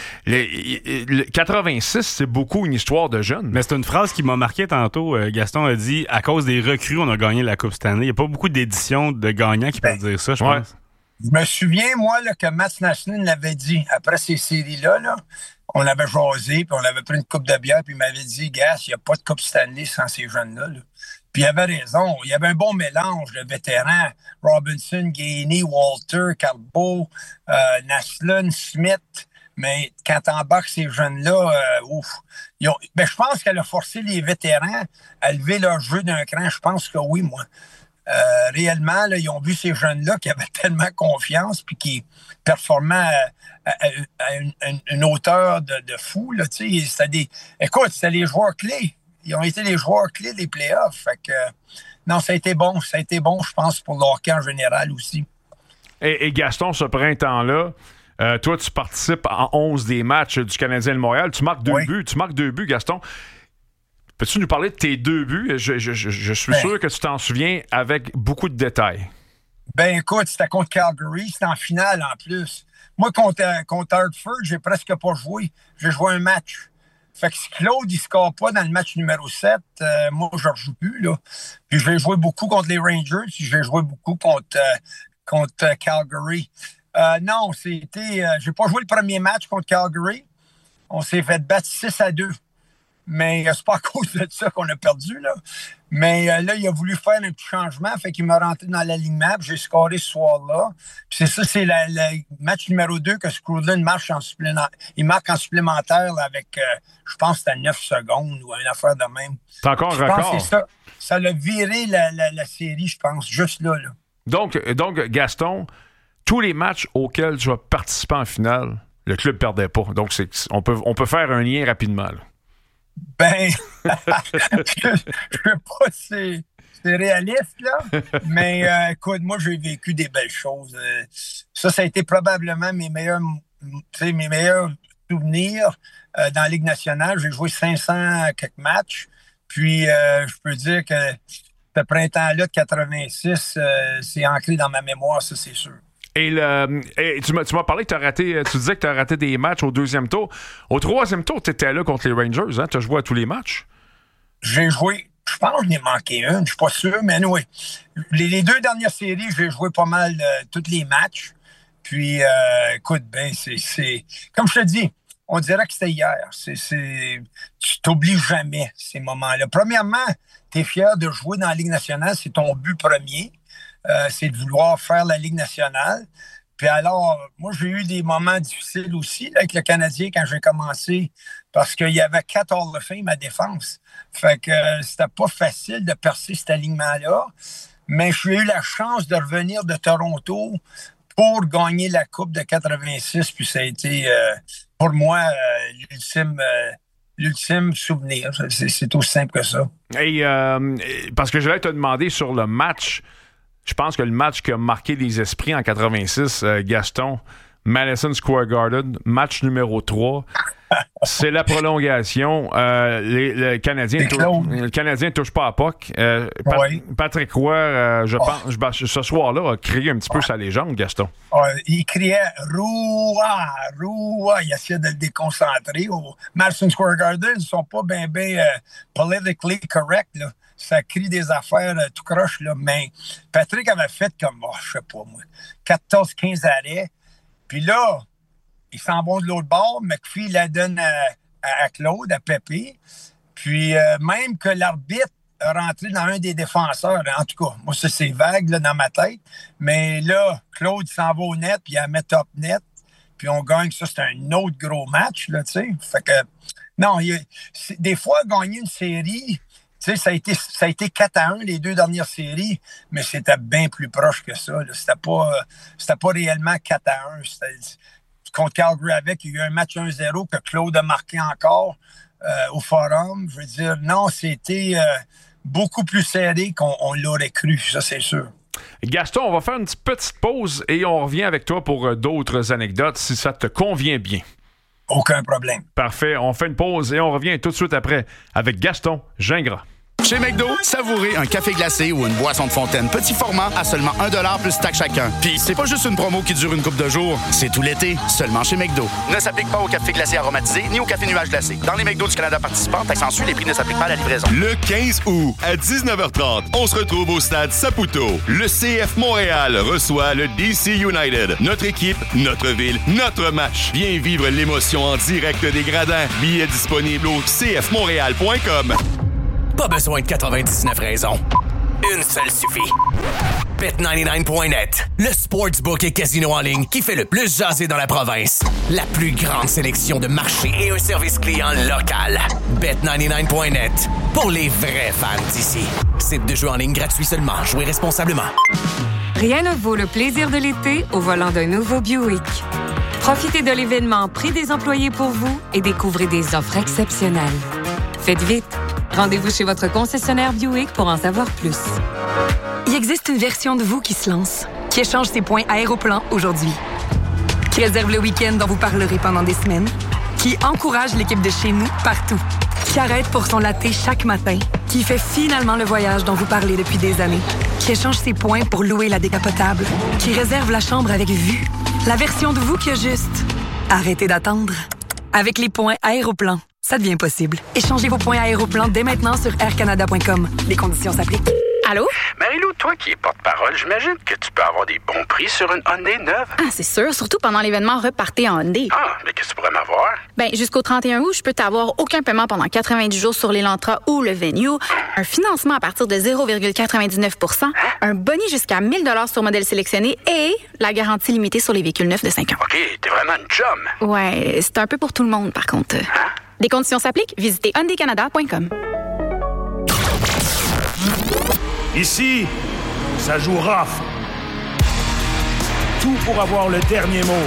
Les 86, c'est beaucoup une histoire de jeunes. Mais c'est une phrase qui m'a marqué tantôt. Gaston a dit, à cause des recrues, on a gagné la Coupe Stanley. Il n'y a pas beaucoup d'éditions de gagnants qui peuvent dire ça, je pense. Je me souviens, moi, là, que Mats Naslund l'avait dit. Après ces séries-là, on avait jasé, puis on avait pris une coupe de bière, puis il m'avait dit, gars, il n'y a pas de Coupe Stanley sans ces jeunes-là. Puis il avait raison. Il y avait un bon mélange de vétérans. Robinson, Gainey, Walter, Carbo, Naslund, Smith. Mais quand t'embarques ces jeunes-là, je pense qu'elle a forcé les vétérans à lever leur jeu d'un cran. Je pense que oui, moi. Réellement, là, ils ont vu ces jeunes-là qui avaient tellement confiance puis qui performaient à une hauteur de fou. Là, c'était les joueurs clés. Ils ont été les joueurs clés des playoffs. Fait que, non, ça a été bon. Ça a été bon, je pense, pour le hockey en général aussi. Et Gaston, ce printemps-là, toi, tu participes en 11 des matchs du Canadien de Montréal. Tu marques 2 buts. Tu marques 2 buts, Gaston. Peux-tu nous parler de tes 2 buts? Je suis sûr que tu t'en souviens avec beaucoup de détails. Ben écoute, c'était contre Calgary. C'était en finale en plus. Moi, contre Hartford, j'ai presque pas joué. J'ai joué un match. Fait que si Claude, il score pas dans le match numéro 7, moi, je ne rejoue plus. Là. Puis je vais jouer beaucoup contre les Rangers. Puis je vais jouer beaucoup contre Calgary. Non, c'était... j'ai pas joué le premier match contre Calgary. On s'est fait battre 6-2. Mais c'est pas à cause de ça qu'on a perdu, là. Mais là, il a voulu faire un petit changement, fait qu'il m'a rentré dans l'alignement, puis j'ai scoré ce soir-là. Puis c'est le match numéro 2 que Skrudland marque en supplémentaire là, avec, je pense que c'était 9 secondes ou une affaire de même. C'est encore un record. C'est ça. Ça l'a viré la série, je pense, juste là. Donc, Gaston, tous les matchs auxquels tu as participé en finale, le club ne perdait pas. Donc, on peut faire un lien rapidement, là. Ben, je sais pas si c'est réaliste, là, mais écoute, moi, j'ai vécu des belles choses. Ça a été probablement mes meilleurs souvenirs dans la Ligue nationale. J'ai joué 500 quelques matchs, puis je peux dire que ce printemps-là de 86, c'est ancré dans ma mémoire, ça, c'est sûr. Et tu m'as parlé que tu disais que tu as raté des matchs au 2e tour. Au 3e tour, tu étais là contre les Rangers, hein? Tu as joué à tous les matchs? J'ai joué, je pense que j'en ai manqué une, je suis pas sûr, mais oui. Les 2 dernières séries, j'ai joué pas mal tous les matchs. Puis, écoute, ben, c'est comme je te dis, on dirait que c'était hier. Tu t'oublies jamais ces moments-là. Premièrement, tu es fier de jouer dans la Ligue nationale, c'est ton but premier. C'est de vouloir faire la Ligue nationale. Puis alors, moi, j'ai eu des moments difficiles aussi là, avec le Canadien quand j'ai commencé parce qu'il y avait 4 Hall of Fame à défense. Fait que c'était pas facile de percer cet alignement-là. Mais j'ai eu la chance de revenir de Toronto pour gagner la Coupe de 86. Puis ça a été, pour moi, l'ultime souvenir. C'est aussi simple que ça. Et parce que je voulais te demander sur le match. Je pense que le match qui a marqué les esprits en 86, Gaston, Madison Square Garden, match numéro 3, c'est la prolongation. Le Canadien ne touche pas à puck. Patrick Roy, je pense, ce soir-là, a crié un petit peu sa légende, Gaston. Il criait « Roua, Roua ». Il essayait de le déconcentrer. Au Madison Square Garden, ils ne sont pas bien politically correct, là. Ça crie des affaires tout croche, là. Mais Patrick avait fait comme, je sais pas moi, 14-15 arrêts. Puis là, ils s'en vont de l'autre bord. McPhee la donne à Claude, à Pépé. Puis même que l'arbitre a rentré dans un des défenseurs. En tout cas, moi, ça, c'est vague là, dans ma tête. Mais là, Claude s'en va au net, puis il la met top net. Puis on gagne. Ça, c'est un autre gros match, là, tu sais. Fait que, non, des fois, gagner une série... Tu sais, ça a été 4-1 les 2 dernières séries, mais c'était bien plus proche que ça. Là. C'était pas réellement 4-1. Contre Calgary avec, il y a eu un match 1-0 que Claude a marqué encore au Forum. Je veux dire, non, c'était beaucoup plus serré qu'on l'aurait cru, ça c'est sûr. Gaston, on va faire une petite pause et on revient avec toi pour d'autres anecdotes, si ça te convient bien. Aucun problème. Parfait. On fait une pause et on revient tout de suite après avec Gaston Gingras. Chez McDo, savourez un café glacé ou une boisson de fontaine petit format à seulement 1$ plus taxe chacun. Puis c'est pas juste une promo qui dure une couple de jours, c'est tout l'été, seulement chez McDo. Ne s'applique pas au café glacé aromatisé ni au café nuage glacé. Dans les McDo du Canada participants, taxe en sus, les prix ne s'appliquent pas à la livraison. Le 15 août à 19h30, on se retrouve au stade Saputo. Le CF Montréal reçoit le DC United. Notre équipe, notre ville, notre match. Viens vivre l'émotion en direct des gradins. Billets disponibles au cfmontréal.com. Pas besoin de 99 raisons. Une seule suffit. Bet99.net, le sportsbook et casino en ligne qui fait le plus jaser dans la province. La plus grande sélection de marchés et un service client local. Bet99.net, pour les vrais fans d'ici. Site de jeu en ligne gratuit seulement. Jouez responsablement. Rien ne vaut le plaisir de l'été au volant d'un nouveau Buick. Profitez de l'événement Prix des employés pour vous et découvrez des offres exceptionnelles. Faites vite. Rendez-vous chez votre concessionnaire Buick pour en savoir plus. Il existe une version de vous qui se lance, qui échange ses points Aéroplan aujourd'hui, qui réserve le week-end dont vous parlerez pendant des semaines, qui encourage l'équipe de chez nous partout, qui arrête pour son latte chaque matin, qui fait finalement le voyage dont vous parlez depuis des années, qui échange ses points pour louer la décapotable, qui réserve la chambre avec vue. La version de vous qui a juste arrêtez d'attendre. Avec les points Aéroplan, ça devient possible. Échangez vos points Aéroplan dès maintenant sur aircanada.com. Les conditions s'appliquent. Allô? Marie-Lou, toi qui es porte-parole, j'imagine que tu peux avoir des bons prix sur une Hyundai neuve. Ah, c'est sûr, surtout pendant l'événement Repartez en Hyundai. Ah, mais qu'est-ce que tu pourrais m'avoir? Ben, jusqu'au 31 août, je peux t'avoir aucun paiement pendant 90 jours sur l'Elantra ou le Venue, un financement à partir de 0,99 %, un boni jusqu'à 1 000 $ sur modèle sélectionné et la garantie limitée sur les véhicules neufs de 5 ans. OK, t'es vraiment une chum. Ouais, c'est un peu pour tout le monde, par contre. Des conditions s'appliquent, visitez hyundaicanada.com. Ici, ça joue rough. Tout pour avoir le dernier mot.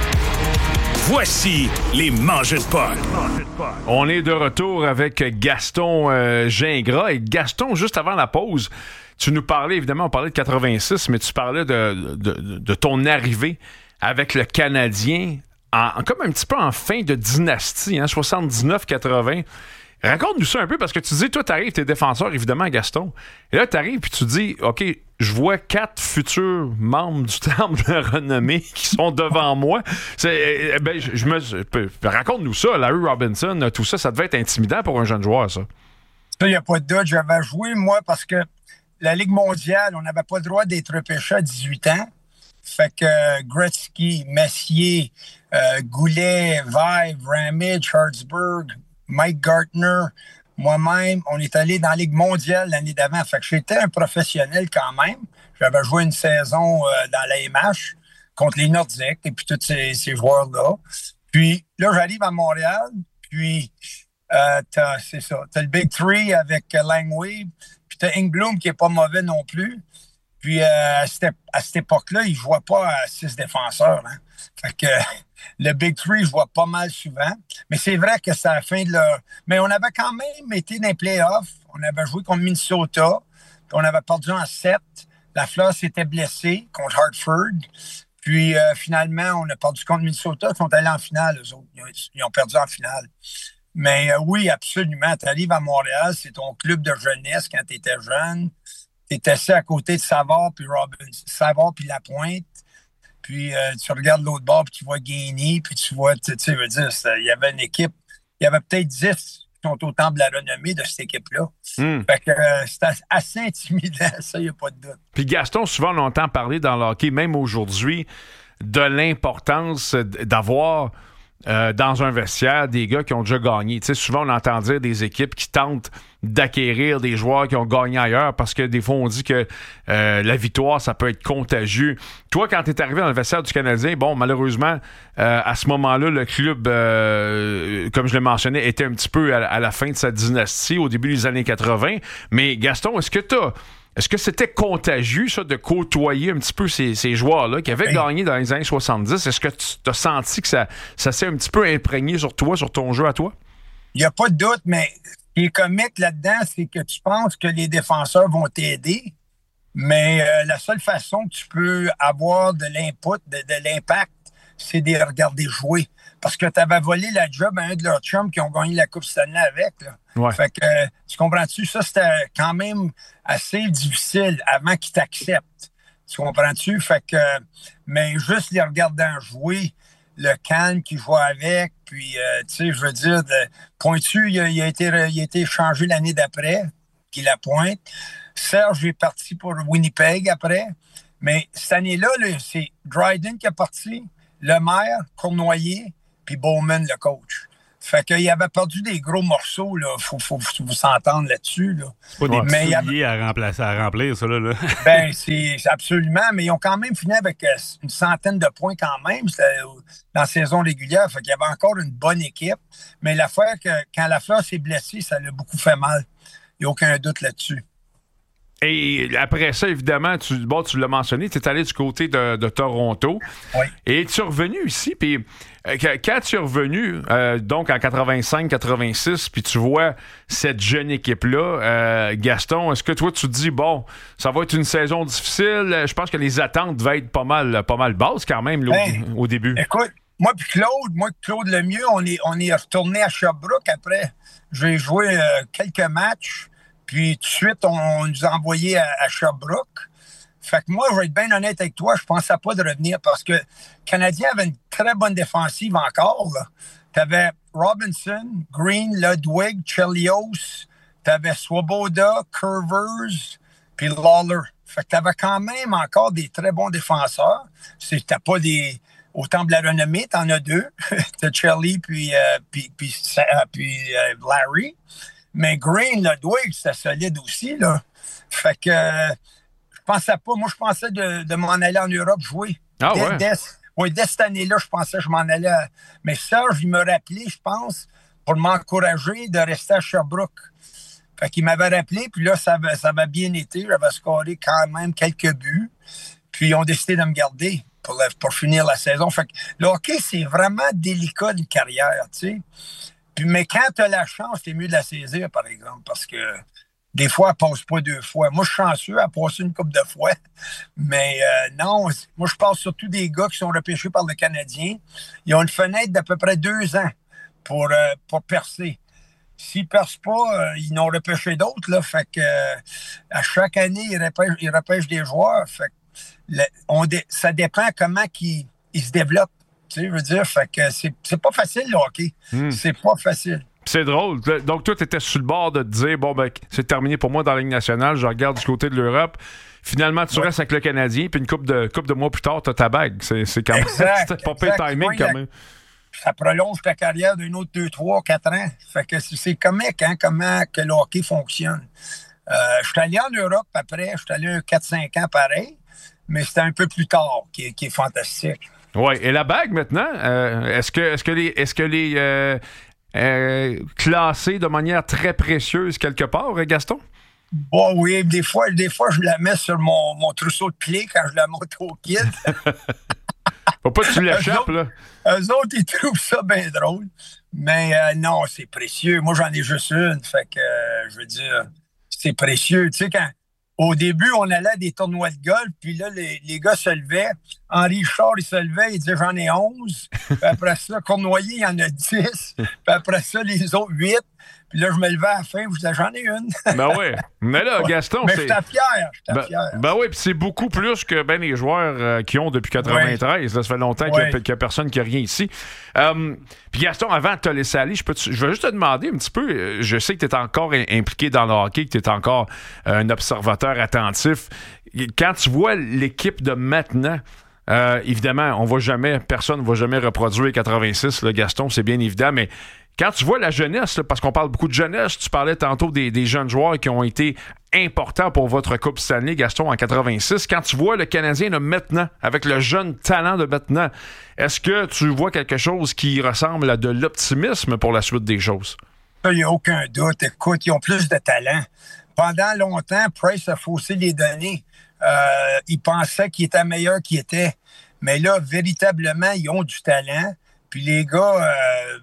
Voici les mangeux de Paul. On est de retour avec Gaston Gingras. Et Gaston, juste avant la pause, tu nous parlais, évidemment, on parlait de 86, mais tu parlais de ton arrivée avec le Canadien, comme un petit peu en fin de dynastie, hein, 79-80. Raconte-nous ça un peu, parce que tu dis, toi, t'arrives, t'es défenseur, évidemment, Gaston. Et là, t'arrives, puis tu dis, OK, je vois 4 futurs membres du Temple de renommée qui sont devant moi. Raconte-nous ça, Larry Robinson, tout ça, ça devait être intimidant pour un jeune joueur, ça. Ça, il n'y a pas de doute. J'avais joué, moi, parce que la Ligue mondiale, on n'avait pas le droit d'être repêché à 18 ans. Fait que Gretzky, Messier, Goulet, Vive, Ramage, Hartsburg, Mike Gartner, moi-même, on est allé dans la Ligue mondiale l'année d'avant. Fait que j'étais un professionnel quand même. J'avais joué une saison dans la MH contre les Nordiques et puis tous ces joueurs-là. Puis là, j'arrive à Montréal, puis c'est ça. T'as le Big Three avec Langway, puis t'as Ingblom qui est pas mauvais non plus. Puis à cette époque-là, il ne jouait pas à 6 défenseurs. Hein. Fait que le Big Three, je vois pas mal souvent. Mais c'est vrai que c'est à la fin de leur... Mais on avait quand même été dans les playoffs. On avait joué contre Minnesota. Puis on avait perdu en 7. Lafleur s'était blessé contre Hartford. Puis finalement, on a perdu contre Minnesota. Ils sont allés en finale, eux autres. Ils ont perdu en finale. Mais oui, absolument. Tu arrives à Montréal, c'est ton club de jeunesse quand tu étais jeune. Tu étais assis à côté de Savard puis Savard puis Lapointe. Puis tu regardes l'autre bord puis tu vois Gainey, puis tu vois, tu sais, il y avait une équipe, il y avait peut-être 10 qui sont au temple de la renommée de cette équipe-là. Fait que c'était assez intimidant, ça, il n'y a pas de doute. Puis Gaston, souvent on entend parler dans le hockey, même aujourd'hui, de l'importance d'avoir dans un vestiaire des gars qui ont déjà gagné. Tu sais, souvent on entend dire des équipes qui tentent d'acquérir des joueurs qui ont gagné ailleurs parce que des fois on dit que la victoire ça peut être contagieux. Toi, quand tu es arrivé dans le vestiaire du Canadien, bon, malheureusement à ce moment-là le club comme je l'ai mentionné était un petit peu à la fin de sa dynastie au début des années 80, mais Gaston, est-ce que c'était contagieux, ça, de côtoyer un petit peu ces joueurs-là qui avaient gagné dans les années 70? Est-ce que tu as senti que ça s'est un petit peu imprégné sur toi, sur ton jeu à toi? Il n'y a pas de doute, mais ce qui est comique là-dedans, c'est que tu penses que les défenseurs vont t'aider, Mais la seule façon que tu peux avoir de l'input, de l'impact, c'est de les regarder jouer. Parce que tu avais volé la job à un de leurs chums qui ont gagné la Coupe Stanley avec. Là. Ouais. Fait que, tu comprends-tu? Ça, c'était quand même assez difficile avant qu'ils t'acceptent. Tu comprends-tu? Fait que, mais juste les regardant jouer, le calme qu'ils jouent avec, puis, tu sais, je veux dire, Pointu, il a été changé l'année d'après, qui la pointe. Serge est parti pour Winnipeg après. Mais cette année-là, c'est Dryden qui est parti, Lemaire, Cournoyer, puis Bowman, le coach. Fait qu'il avait perdu des gros morceaux, là. Faut vous s'entendre là-dessus, là. C'est pas des petits souliers à remplir, ça, là. Ben, c'est absolument. Mais ils ont quand même fini avec une centaine de points quand même dans la saison régulière. Fait qu'il y avait encore une bonne équipe. Mais l'affaire que quand Lafleur s'est blessé, ça l'a beaucoup fait mal. Il n'y a aucun doute là-dessus. Et après ça, évidemment, tu l'as mentionné, tu es allé du côté de Toronto. Oui. Et tu es revenu ici, puis quand tu es revenu, donc en 85-86, puis tu vois cette jeune équipe-là, Gaston, est-ce que toi, tu te dis, bon, ça va être une saison difficile? Je pense que les attentes devaient être pas mal basses quand même là, au début. Écoute, moi et Claude Lemieux, on est retourné à Sherbrooke après. J'ai joué quelques matchs. Puis tout de suite, on nous a envoyés à Sherbrooke. Fait que moi, je vais être bien honnête avec toi, je pensais pas de revenir parce que le Canadien avait une très bonne défensive encore. Tu avais Robinson, Green, Ludwig, Chelios, tu avais Swoboda, Curvers, puis Lawler. Fait que tu avais quand même encore des très bons défenseurs. C'était pas autant de la renommée, t'en as deux. T'as Chelly puis Larry. Mais Green, Ludwig, c'était solide aussi, là. Fait que je pensais pas. Moi, je pensais de m'en aller en Europe jouer. Ah ouais? Dès cette année-là, je pensais que je m'en allais. Mais Serge, il m'a rappelé, je pense, pour m'encourager de rester à Sherbrooke. Fait qu'il m'avait rappelé, puis là, ça avait bien été. J'avais scoré quand même quelques buts. Puis ils ont décidé de me garder pour finir la saison. Fait que le hockey, c'est vraiment délicat d'une carrière, tu sais. Mais quand tu as la chance, c'est mieux de la saisir, par exemple, parce que des fois, elle passe pas deux fois. Moi, je suis chanceux, elle a passé une couple de fois. Mais non, moi, je parle surtout des gars qui sont repêchés par le Canadien. Ils ont une fenêtre d'à peu près 2 ans pour percer. S'ils ne percent pas, ils n'ont repêché d'autres. Là, fait que à chaque année, ils repêchent des joueurs. Fait que ça dépend comment ils se développent. Tu sais, je veux dire, fait que c'est pas facile, le hockey. C'est pas facile. C'est drôle. Donc, toi, tu étais sur le bord de te dire, bon, ben, c'est terminé pour moi dans la Ligue nationale, je regarde du côté de l'Europe. Finalement, tu restes avec le Canadien, puis une couple de mois plus tard, tu as ta bague. C'est quand même. C'était pas pire timing, quand même. Ça prolonge ta carrière d'un autre 2, 3, 4 ans. Fait que c'est comique, hein, comment que le hockey fonctionne. Je suis allé en Europe après, je suis allé 4-5 ans pareil, mais c'était un peu plus tard qui est fantastique. Oui, et la bague maintenant, est-ce que les classée de manière très précieuse quelque part, Gaston? Bon, oui, des fois, je la mets sur mon trousseau de clés quand je la monte au kid. Faut pas que tu l'échappes, là. Eux autres, ils trouvent ça bien drôle. Mais non, c'est précieux. Moi, j'en ai juste une. Fait que, je veux dire, c'est précieux. Tu sais, au début, on allait à des tournois de golf, puis là, les gars se levaient. Henri Richard, il se levait, il disait « J'en ai 11. » Puis après ça, Cournoyer, il y en a 10. Puis après ça, les autres, 8. Puis là, je me levais à la fin, je disais « J'en ai une. » Ben oui. Mais là, Gaston, mais j'étais fier. Ben oui, puis c'est beaucoup plus que ben les joueurs qui ont depuis 93. Là, ça fait longtemps qu'il n'y a personne qui a rien ici. Puis Gaston, avant de te laisser aller, je vais juste te demander un petit peu, je sais que tu es encore impliqué dans le hockey, que tu es encore un observateur attentif. Quand tu vois l'équipe de maintenant, évidemment, personne ne va jamais reproduire 86, là, Gaston, c'est bien évident, mais quand tu vois la jeunesse, là, parce qu'on parle beaucoup de jeunesse, tu parlais tantôt des jeunes joueurs qui ont été importants pour votre Coupe Stanley, Gaston, en 86. Quand tu vois le Canadien de maintenant, avec le jeune talent de maintenant, est-ce que tu vois quelque chose qui ressemble à de l'optimisme pour la suite des choses? Il n'y a aucun doute. Écoute, ils ont plus de talent. Pendant longtemps, Price a faussé les données. Il pensait qu'il était meilleur qu'il était. Mais là, véritablement, ils ont du talent. Puis les gars...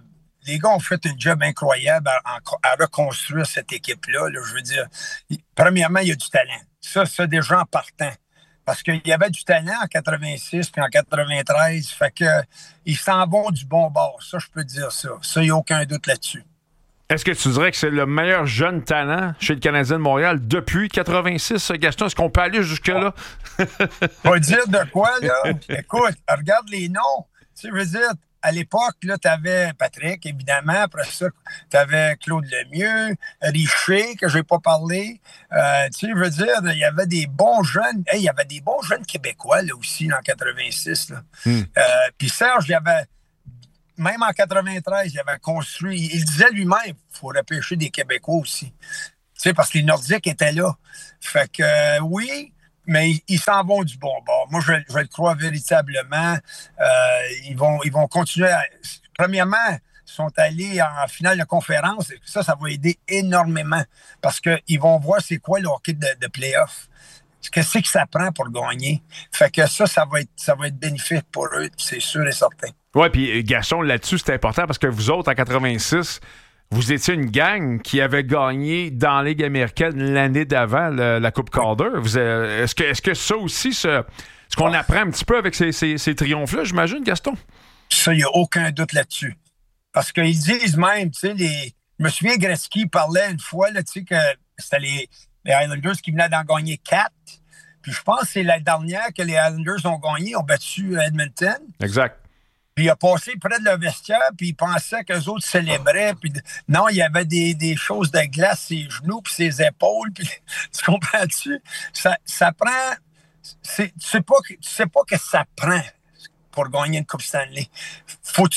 les gars ont fait un job incroyable à reconstruire cette équipe-là. Là. Je veux dire, premièrement, il y a du talent. Ça déjà en partant. Parce qu'il y avait du talent en 86 puis en 93. Fait que ils s'en vont du bon bord. Ça, je peux dire ça. Ça, il n'y a aucun doute là-dessus. Est-ce que tu dirais que c'est le meilleur jeune talent chez le Canadien de Montréal depuis 86, Gaston? Est-ce qu'on peut aller jusque-là? Pas dire de quoi, là? Écoute, regarde les noms. Tu sais, je veux dire, à l'époque, là, t'avais Patrick, évidemment. Après ça, t'avais Claude Lemieux, Richer, que je n'ai pas parlé. Tu sais, je veux dire, il y avait des bons jeunes. Hey, il y avait des bons jeunes Québécois, là, aussi, en 86, là. Puis Serge, il y avait... Même en 93, il avait construit... Il disait lui-même, il faut repêcher des Québécois aussi. Tu sais, parce que les Nordiques étaient là. Fait que, oui... Mais ils s'en vont du bon bord. Moi, je le crois véritablement. Ils vont continuer à... Premièrement, ils sont allés en finale de conférence. Ça va aider énormément parce qu'ils vont voir c'est quoi le hockey de play-off. Qu'est-ce que ça prend pour gagner? Fait que ça va être bénéfique pour eux, c'est sûr et certain. Oui, puis Gaston, là-dessus, c'est important parce que vous autres, en 86... Vous étiez une gang qui avait gagné dans la Ligue américaine l'année d'avant la Coupe Calder. Est-ce que ça aussi, ce qu'on apprend un petit peu avec ces triomphes-là, j'imagine, Gaston? Ça, il n'y a aucun doute là-dessus. Parce qu'ils disent même, tu sais, je me souviens, Gretzky parlait une fois, là, tu sais, que c'était les Islanders qui venaient d'en gagner 4. Puis je pense que c'est la dernière que les Islanders ont gagné, ont battu Edmonton. Exact. Puis il a passé près de leur vestiaire, puis il pensait qu'eux autres célébraient. Puis non, il y avait des choses de glace, ses genoux, puis ses épaules. Puis, tu comprends-tu? Ça prend... Tu sais pas que ça prend pour gagner une Coupe Stanley. Faut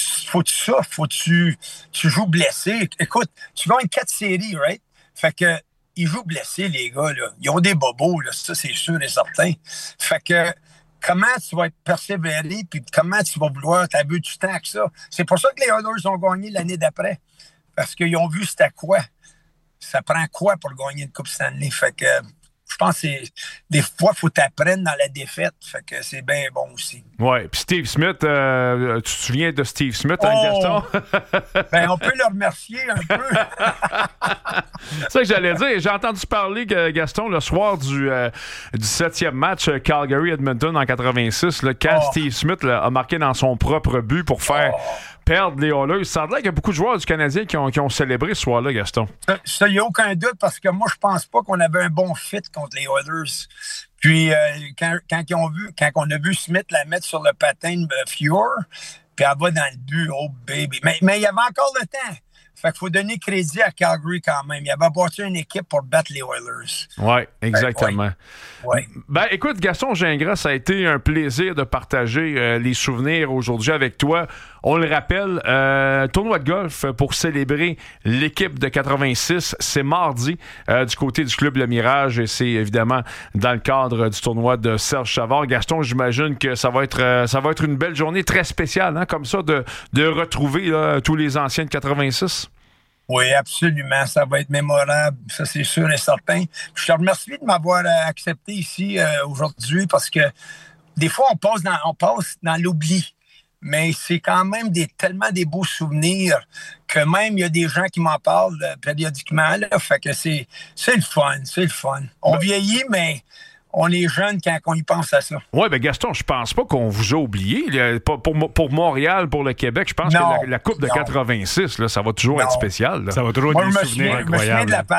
tu joues blessé. Écoute, tu gagnes 4 séries, right? Fait que ils jouent blessés, les gars, là. Ils ont des bobos, là. Ça, c'est sûr et certain. Fait que... Comment tu vas être persévéré puis comment tu vas vouloir t'abuser du temps que ça. C'est pour ça que les Oilers ont gagné l'année d'après. Parce qu'ils ont vu c'était quoi. Ça prend quoi pour gagner une Coupe Stanley. Fait que je pense que des fois, il faut t'apprendre dans la défaite. Fait que c'est bien bon aussi. Oui. Puis Steve Smith, tu te souviens de Steve Smith, hein, Gaston? Ben, on peut le remercier un peu. C'est ça que j'allais dire. J'ai entendu parler, Gaston, le soir du 7e match Calgary-Edmonton en 86, là, quand Steve Smith là, a marqué dans son propre but pour faire perdre les Oilers. Ça semble qu'il y a beaucoup de joueurs du Canadien qui ont célébré ce soir-là, Gaston. Ça, il n'y a aucun doute parce que moi, je pense pas qu'on avait un bon fit contre les Oilers. Puis, quand on a vu Smith la mettre sur le patin de Fuhr, puis elle va dans le but, oh baby. Mais il y avait encore le temps. Fait qu'il faut donner crédit à Calgary quand même. Il avait bâti une équipe pour battre les Oilers. Oui, exactement. Ouais. Ben, écoute, Gaston Gingras, ça a été un plaisir de partager les souvenirs aujourd'hui avec toi. On le rappelle, tournoi de golf pour célébrer l'équipe de 86. C'est mardi du côté du club Le Mirage et c'est évidemment dans le cadre du tournoi de Serge Savard. Gaston, j'imagine que ça va être une belle journée très spéciale, hein, comme ça, de retrouver là, tous les anciens de 86. Oui, absolument. Ça va être mémorable. Ça, c'est sûr et certain. Je te remercie de m'avoir accepté ici aujourd'hui parce que des fois, on passe dans l'oubli. Mais c'est quand même tellement des beaux souvenirs que même il y a des gens qui m'en parlent périodiquement. Là, fait que c'est le fun. On vieillit, mais on est jeune quand on y pense à ça. Oui, bien Gaston, je pense pas qu'on vous a oublié. Pour Montréal, pour le Québec, je pense que la Coupe de 86, là, ça va toujours être spécial. Là. Ça va toujours être des souvenirs incroyables. Je me souviens de la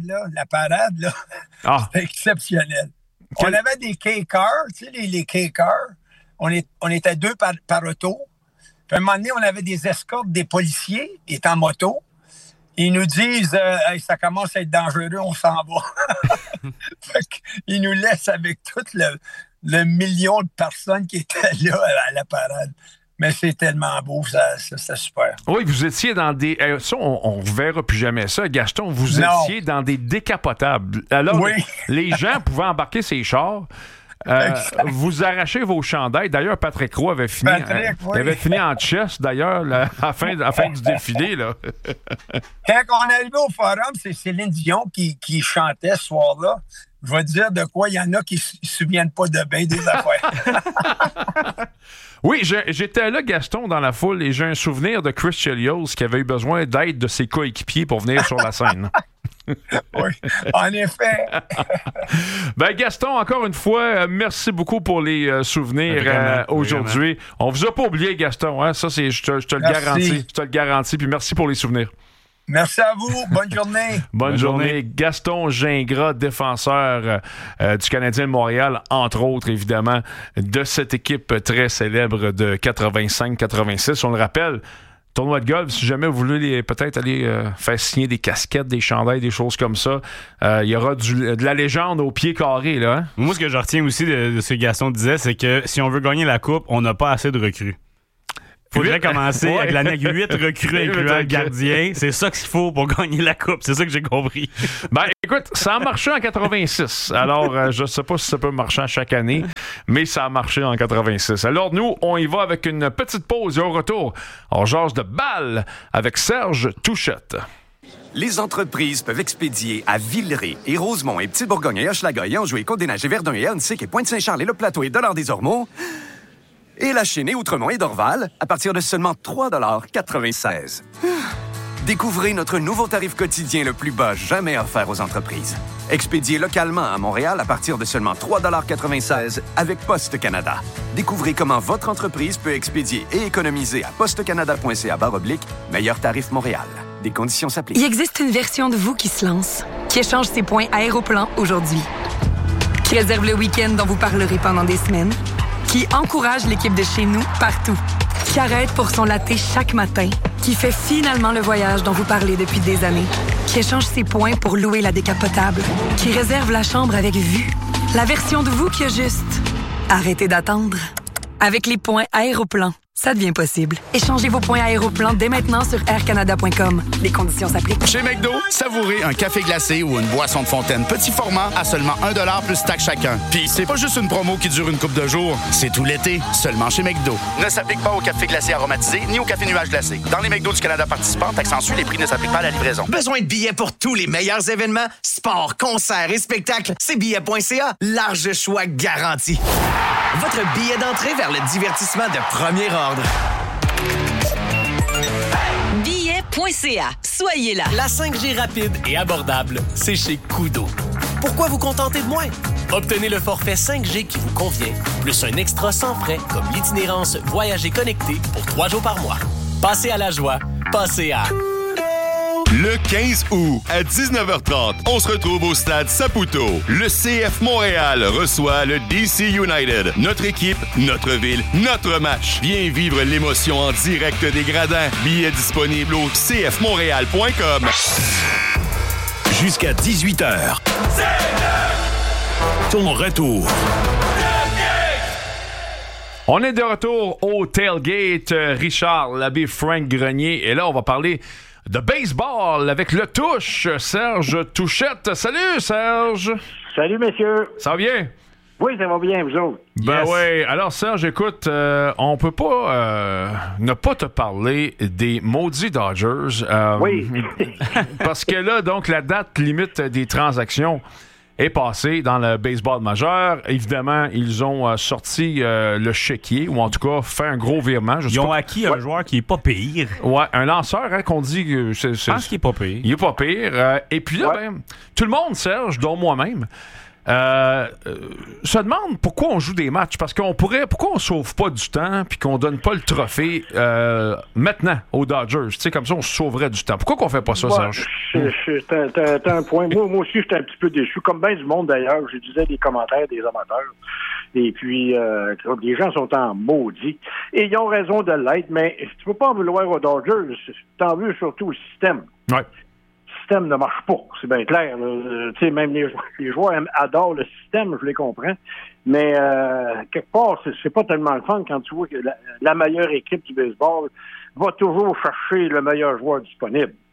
parade, là. C'était exceptionnel. On avait des K-cars, tu sais, les K-cars. On était 2 par auto. Puis à un moment donné, on avait des escortes des policiers qui étaient en moto. Ils nous disent hey, ça commence à être dangereux, on s'en va. Fait qu'ils nous laissent avec tout le million de personnes qui étaient là à la parade. Mais c'est tellement beau, c'était super. Oui, vous étiez dans des... ça, on ne verra plus jamais ça. Gaston, vous étiez dans des décapotables. Alors, les gens pouvaient embarquer ces chars. vous arrachez vos chandails. D'ailleurs, Patrick Roy avait fini, avait fini en chess, d'ailleurs, à la fin du défilé. Là. Quand on est arrivé au forum, c'est Céline Dion qui chantait ce soir-là. Je vais te dire de quoi il y en a qui ne se souviennent pas de bien des affaires. Oui, j'étais là, Gaston, dans la foule, et j'ai un souvenir de Chris Chelios qui avait eu besoin d'aide de ses coéquipiers pour venir sur la scène. Oui, en effet. Ben Gaston, encore une fois, merci beaucoup pour les souvenirs aujourd'hui. Vraiment. On vous a pas oublié, Gaston. Hein? Ça, je te le garantis. Je te le garantis. Puis merci pour les souvenirs. Merci à vous. Bonne journée. Bonne journée. Gaston Gingras, défenseur du Canadien de Montréal, entre autres, évidemment, de cette équipe très célèbre de 85-86. On le rappelle, tournoi de golf, si jamais vous voulez peut-être aller faire signer des casquettes, des chandails, des choses comme ça, il y aura de la légende au pied carré. Là, hein? Moi, ce que je retiens aussi de ce que Gaston disait, c'est que si on veut gagner la Coupe, on n'a pas assez de recrues. Il faudrait commencer avec l'année 8 recrues incluant le gardien. C'est ça qu'il faut pour gagner la Coupe. C'est ça que j'ai compris. Ben, écoute, ça a marché en 86. Alors, je ne sais pas si ça peut marcher à chaque année, mais ça a marché en 86. Alors, nous, on y va avec une petite pause et au retour, on jase de balle avec Serge Touchette. Les entreprises peuvent expédier à Villeray et Rosemont et Petite-Bourgogne et Hochelaga et Anjou et Côte-des-Neiges et Verdun et Huntsic et Pointe-Saint-Charles et Le Plateau et Dollard-des-Ormeaux et La Chênaie, Outremont et Dorval à partir de seulement 3,96 $. Découvrez notre nouveau tarif quotidien le plus bas jamais offert aux entreprises. Expédié localement à Montréal à partir de seulement 3,96 $ avec Poste Canada. Découvrez comment votre entreprise peut expédier et économiser à postecanada.ca/meilleur tarif Montréal. Des conditions s'appliquent. Il existe une version de vous qui se lance, qui échange ses points Aéroplan aujourd'hui, qui réserve le week-end dont vous parlerez pendant des semaines, qui encourage l'équipe de chez nous partout, qui arrête pour son latte chaque matin, qui fait finalement le voyage dont vous parlez depuis des années, qui échange ses points pour louer la décapotable, qui réserve la chambre avec vue. La version de vous qui a juste arrêtez d'attendre. Avec les points Aéroplan, ça devient possible. Échangez vos points Aéroplan dès maintenant sur aircanada.com. Les conditions s'appliquent. Chez McDo, savourez un café glacé ou une boisson de fontaine petit format à seulement 1 $ plus taxe chacun. Puis c'est pas juste une promo qui dure une couple de jours, c'est tout l'été, seulement chez McDo. Ne s'applique pas au café glacé aromatisé ni au café nuage glacé. Dans les McDo du Canada participants, taxe en sus, les prix ne s'appliquent pas à la livraison. Besoin de billets pour tous les meilleurs événements? Sport, concerts et spectacles, c'est billets.ca. Large choix garanti. Votre billet d'entrée vers le divertissement de premier ordre. Billets.ca. Soyez là. La 5G rapide et abordable, c'est chez Koodo. Pourquoi vous contenter de moins? Obtenez le forfait 5G qui vous convient, plus un extra sans frais comme l'itinérance Voyager connecté pour 3 jours par mois. Passez à la joie. Passez à... Le 15 août, à 19h30, on se retrouve au stade Saputo. Le CF Montréal reçoit le DC United. Notre équipe, notre ville, notre match. Viens vivre l'émotion en direct des gradins. Billets disponibles au cfmontréal.com. Jusqu'à 18h. Ton retour. On est de retour au tailgate. Richard Labbé, Frank Grenier. Et là, on va parler de baseball avec le touche, Serge Touchette. Salut, Serge. Salut, messieurs. Ça va bien? Oui, ça va bien, vous autres. Ben yes. Oui. Alors, Serge, écoute, on peut pas ne pas te parler des maudits Dodgers. Oui. Parce que là, donc, la date limite des transactions est passé dans le baseball majeur. Évidemment, ils ont sorti le chéquier, ou en tout cas fait un gros virement. Ils ont acquis un joueur qui est pas pire. Ouais, un lanceur qu'on dit que je pense qu'il est pas pire. Il est pas pire. Et puis là, tout le monde, Serge, dont moi-même, se demande pourquoi on joue des matchs. Parce pourquoi on sauve pas du temps puis qu'on donne pas le trophée maintenant aux Dodgers. Tu sais, comme ça, on se sauverait du temps. Pourquoi qu'on fait pas ça, Serge? T'as un point. Moi aussi, j'étais un petit peu déçu. Comme bien du monde, d'ailleurs. Je disais des commentaires des amateurs. Et puis, les gens sont en maudit. Et ils ont raison de l'être, mais tu peux pas en vouloir aux Dodgers. T'en veux surtout au système. Ouais. Le système ne marche pas, c'est bien clair. Tu sais, même les joueurs adorent le système, je les comprends. Mais quelque part, c'est pas tellement le fun quand tu vois que la meilleure équipe du baseball va toujours chercher le meilleur joueur disponible.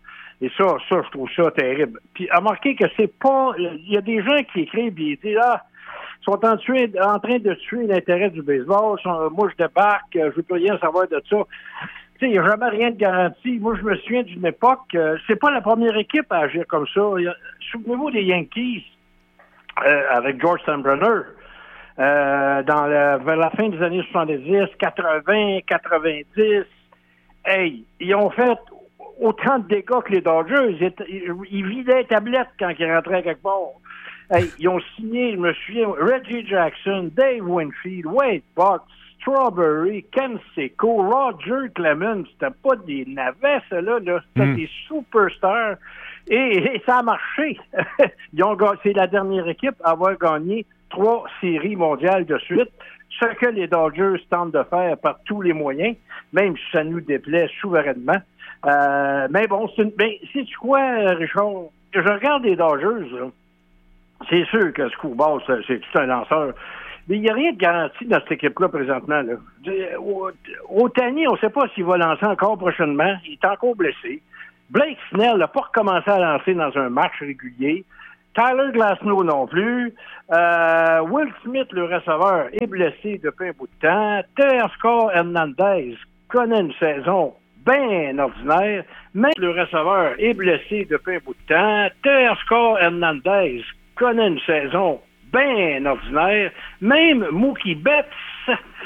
Et ça, je trouve ça terrible. Puis, remarquez que c'est pas... Il y a des gens qui écrivent et ils disent, ils sont en train de tuer l'intérêt du baseball. Moi, je débarque, je veux plus rien savoir de ça. Tu sais, il n'y a jamais rien de garanti. Moi, je me souviens d'une époque, c'est pas la première équipe à agir comme ça. Souvenez-vous des Yankees, avec George Steinbrenner, vers la fin des années 70, 80, 90. Hey, ils ont fait autant de dégâts que les Dodgers. Ils vidaient les tablettes quand ils rentraient quelque part. Hey, ils ont signé, je me souviens, Reggie Jackson, Dave Winfield, Wade Buck, Strawberry, Ken Seco, Roger Clemens. C'était pas des navets, ceux-là. C'était des superstars. Et ça a marché. C'est la dernière équipe à avoir gagné 3 séries mondiales de suite, ce que les Dodgers tentent de faire par tous les moyens, même si ça nous déplaît souverainement. Mais bon, sais-tu quoi, Richard? Je regarde les Dodgers, là. C'est sûr que Screwball, c'est tout un lanceur. Mais il n'y a rien de garanti dans cette équipe-là présentement. Là. Ohtani, on ne sait pas s'il va lancer encore prochainement. Il est encore blessé. Blake Snell n'a pas recommencé à lancer dans un match régulier. Tyler Glasnow non plus. Will Smith, le receveur, est blessé depuis un bout de temps. Teoscar Hernandez connaît une saison bien ordinaire. Même le receveur est blessé depuis un bout de temps. Teoscar Hernandez connaît une saison bien ordinaire. Même Mookie Betts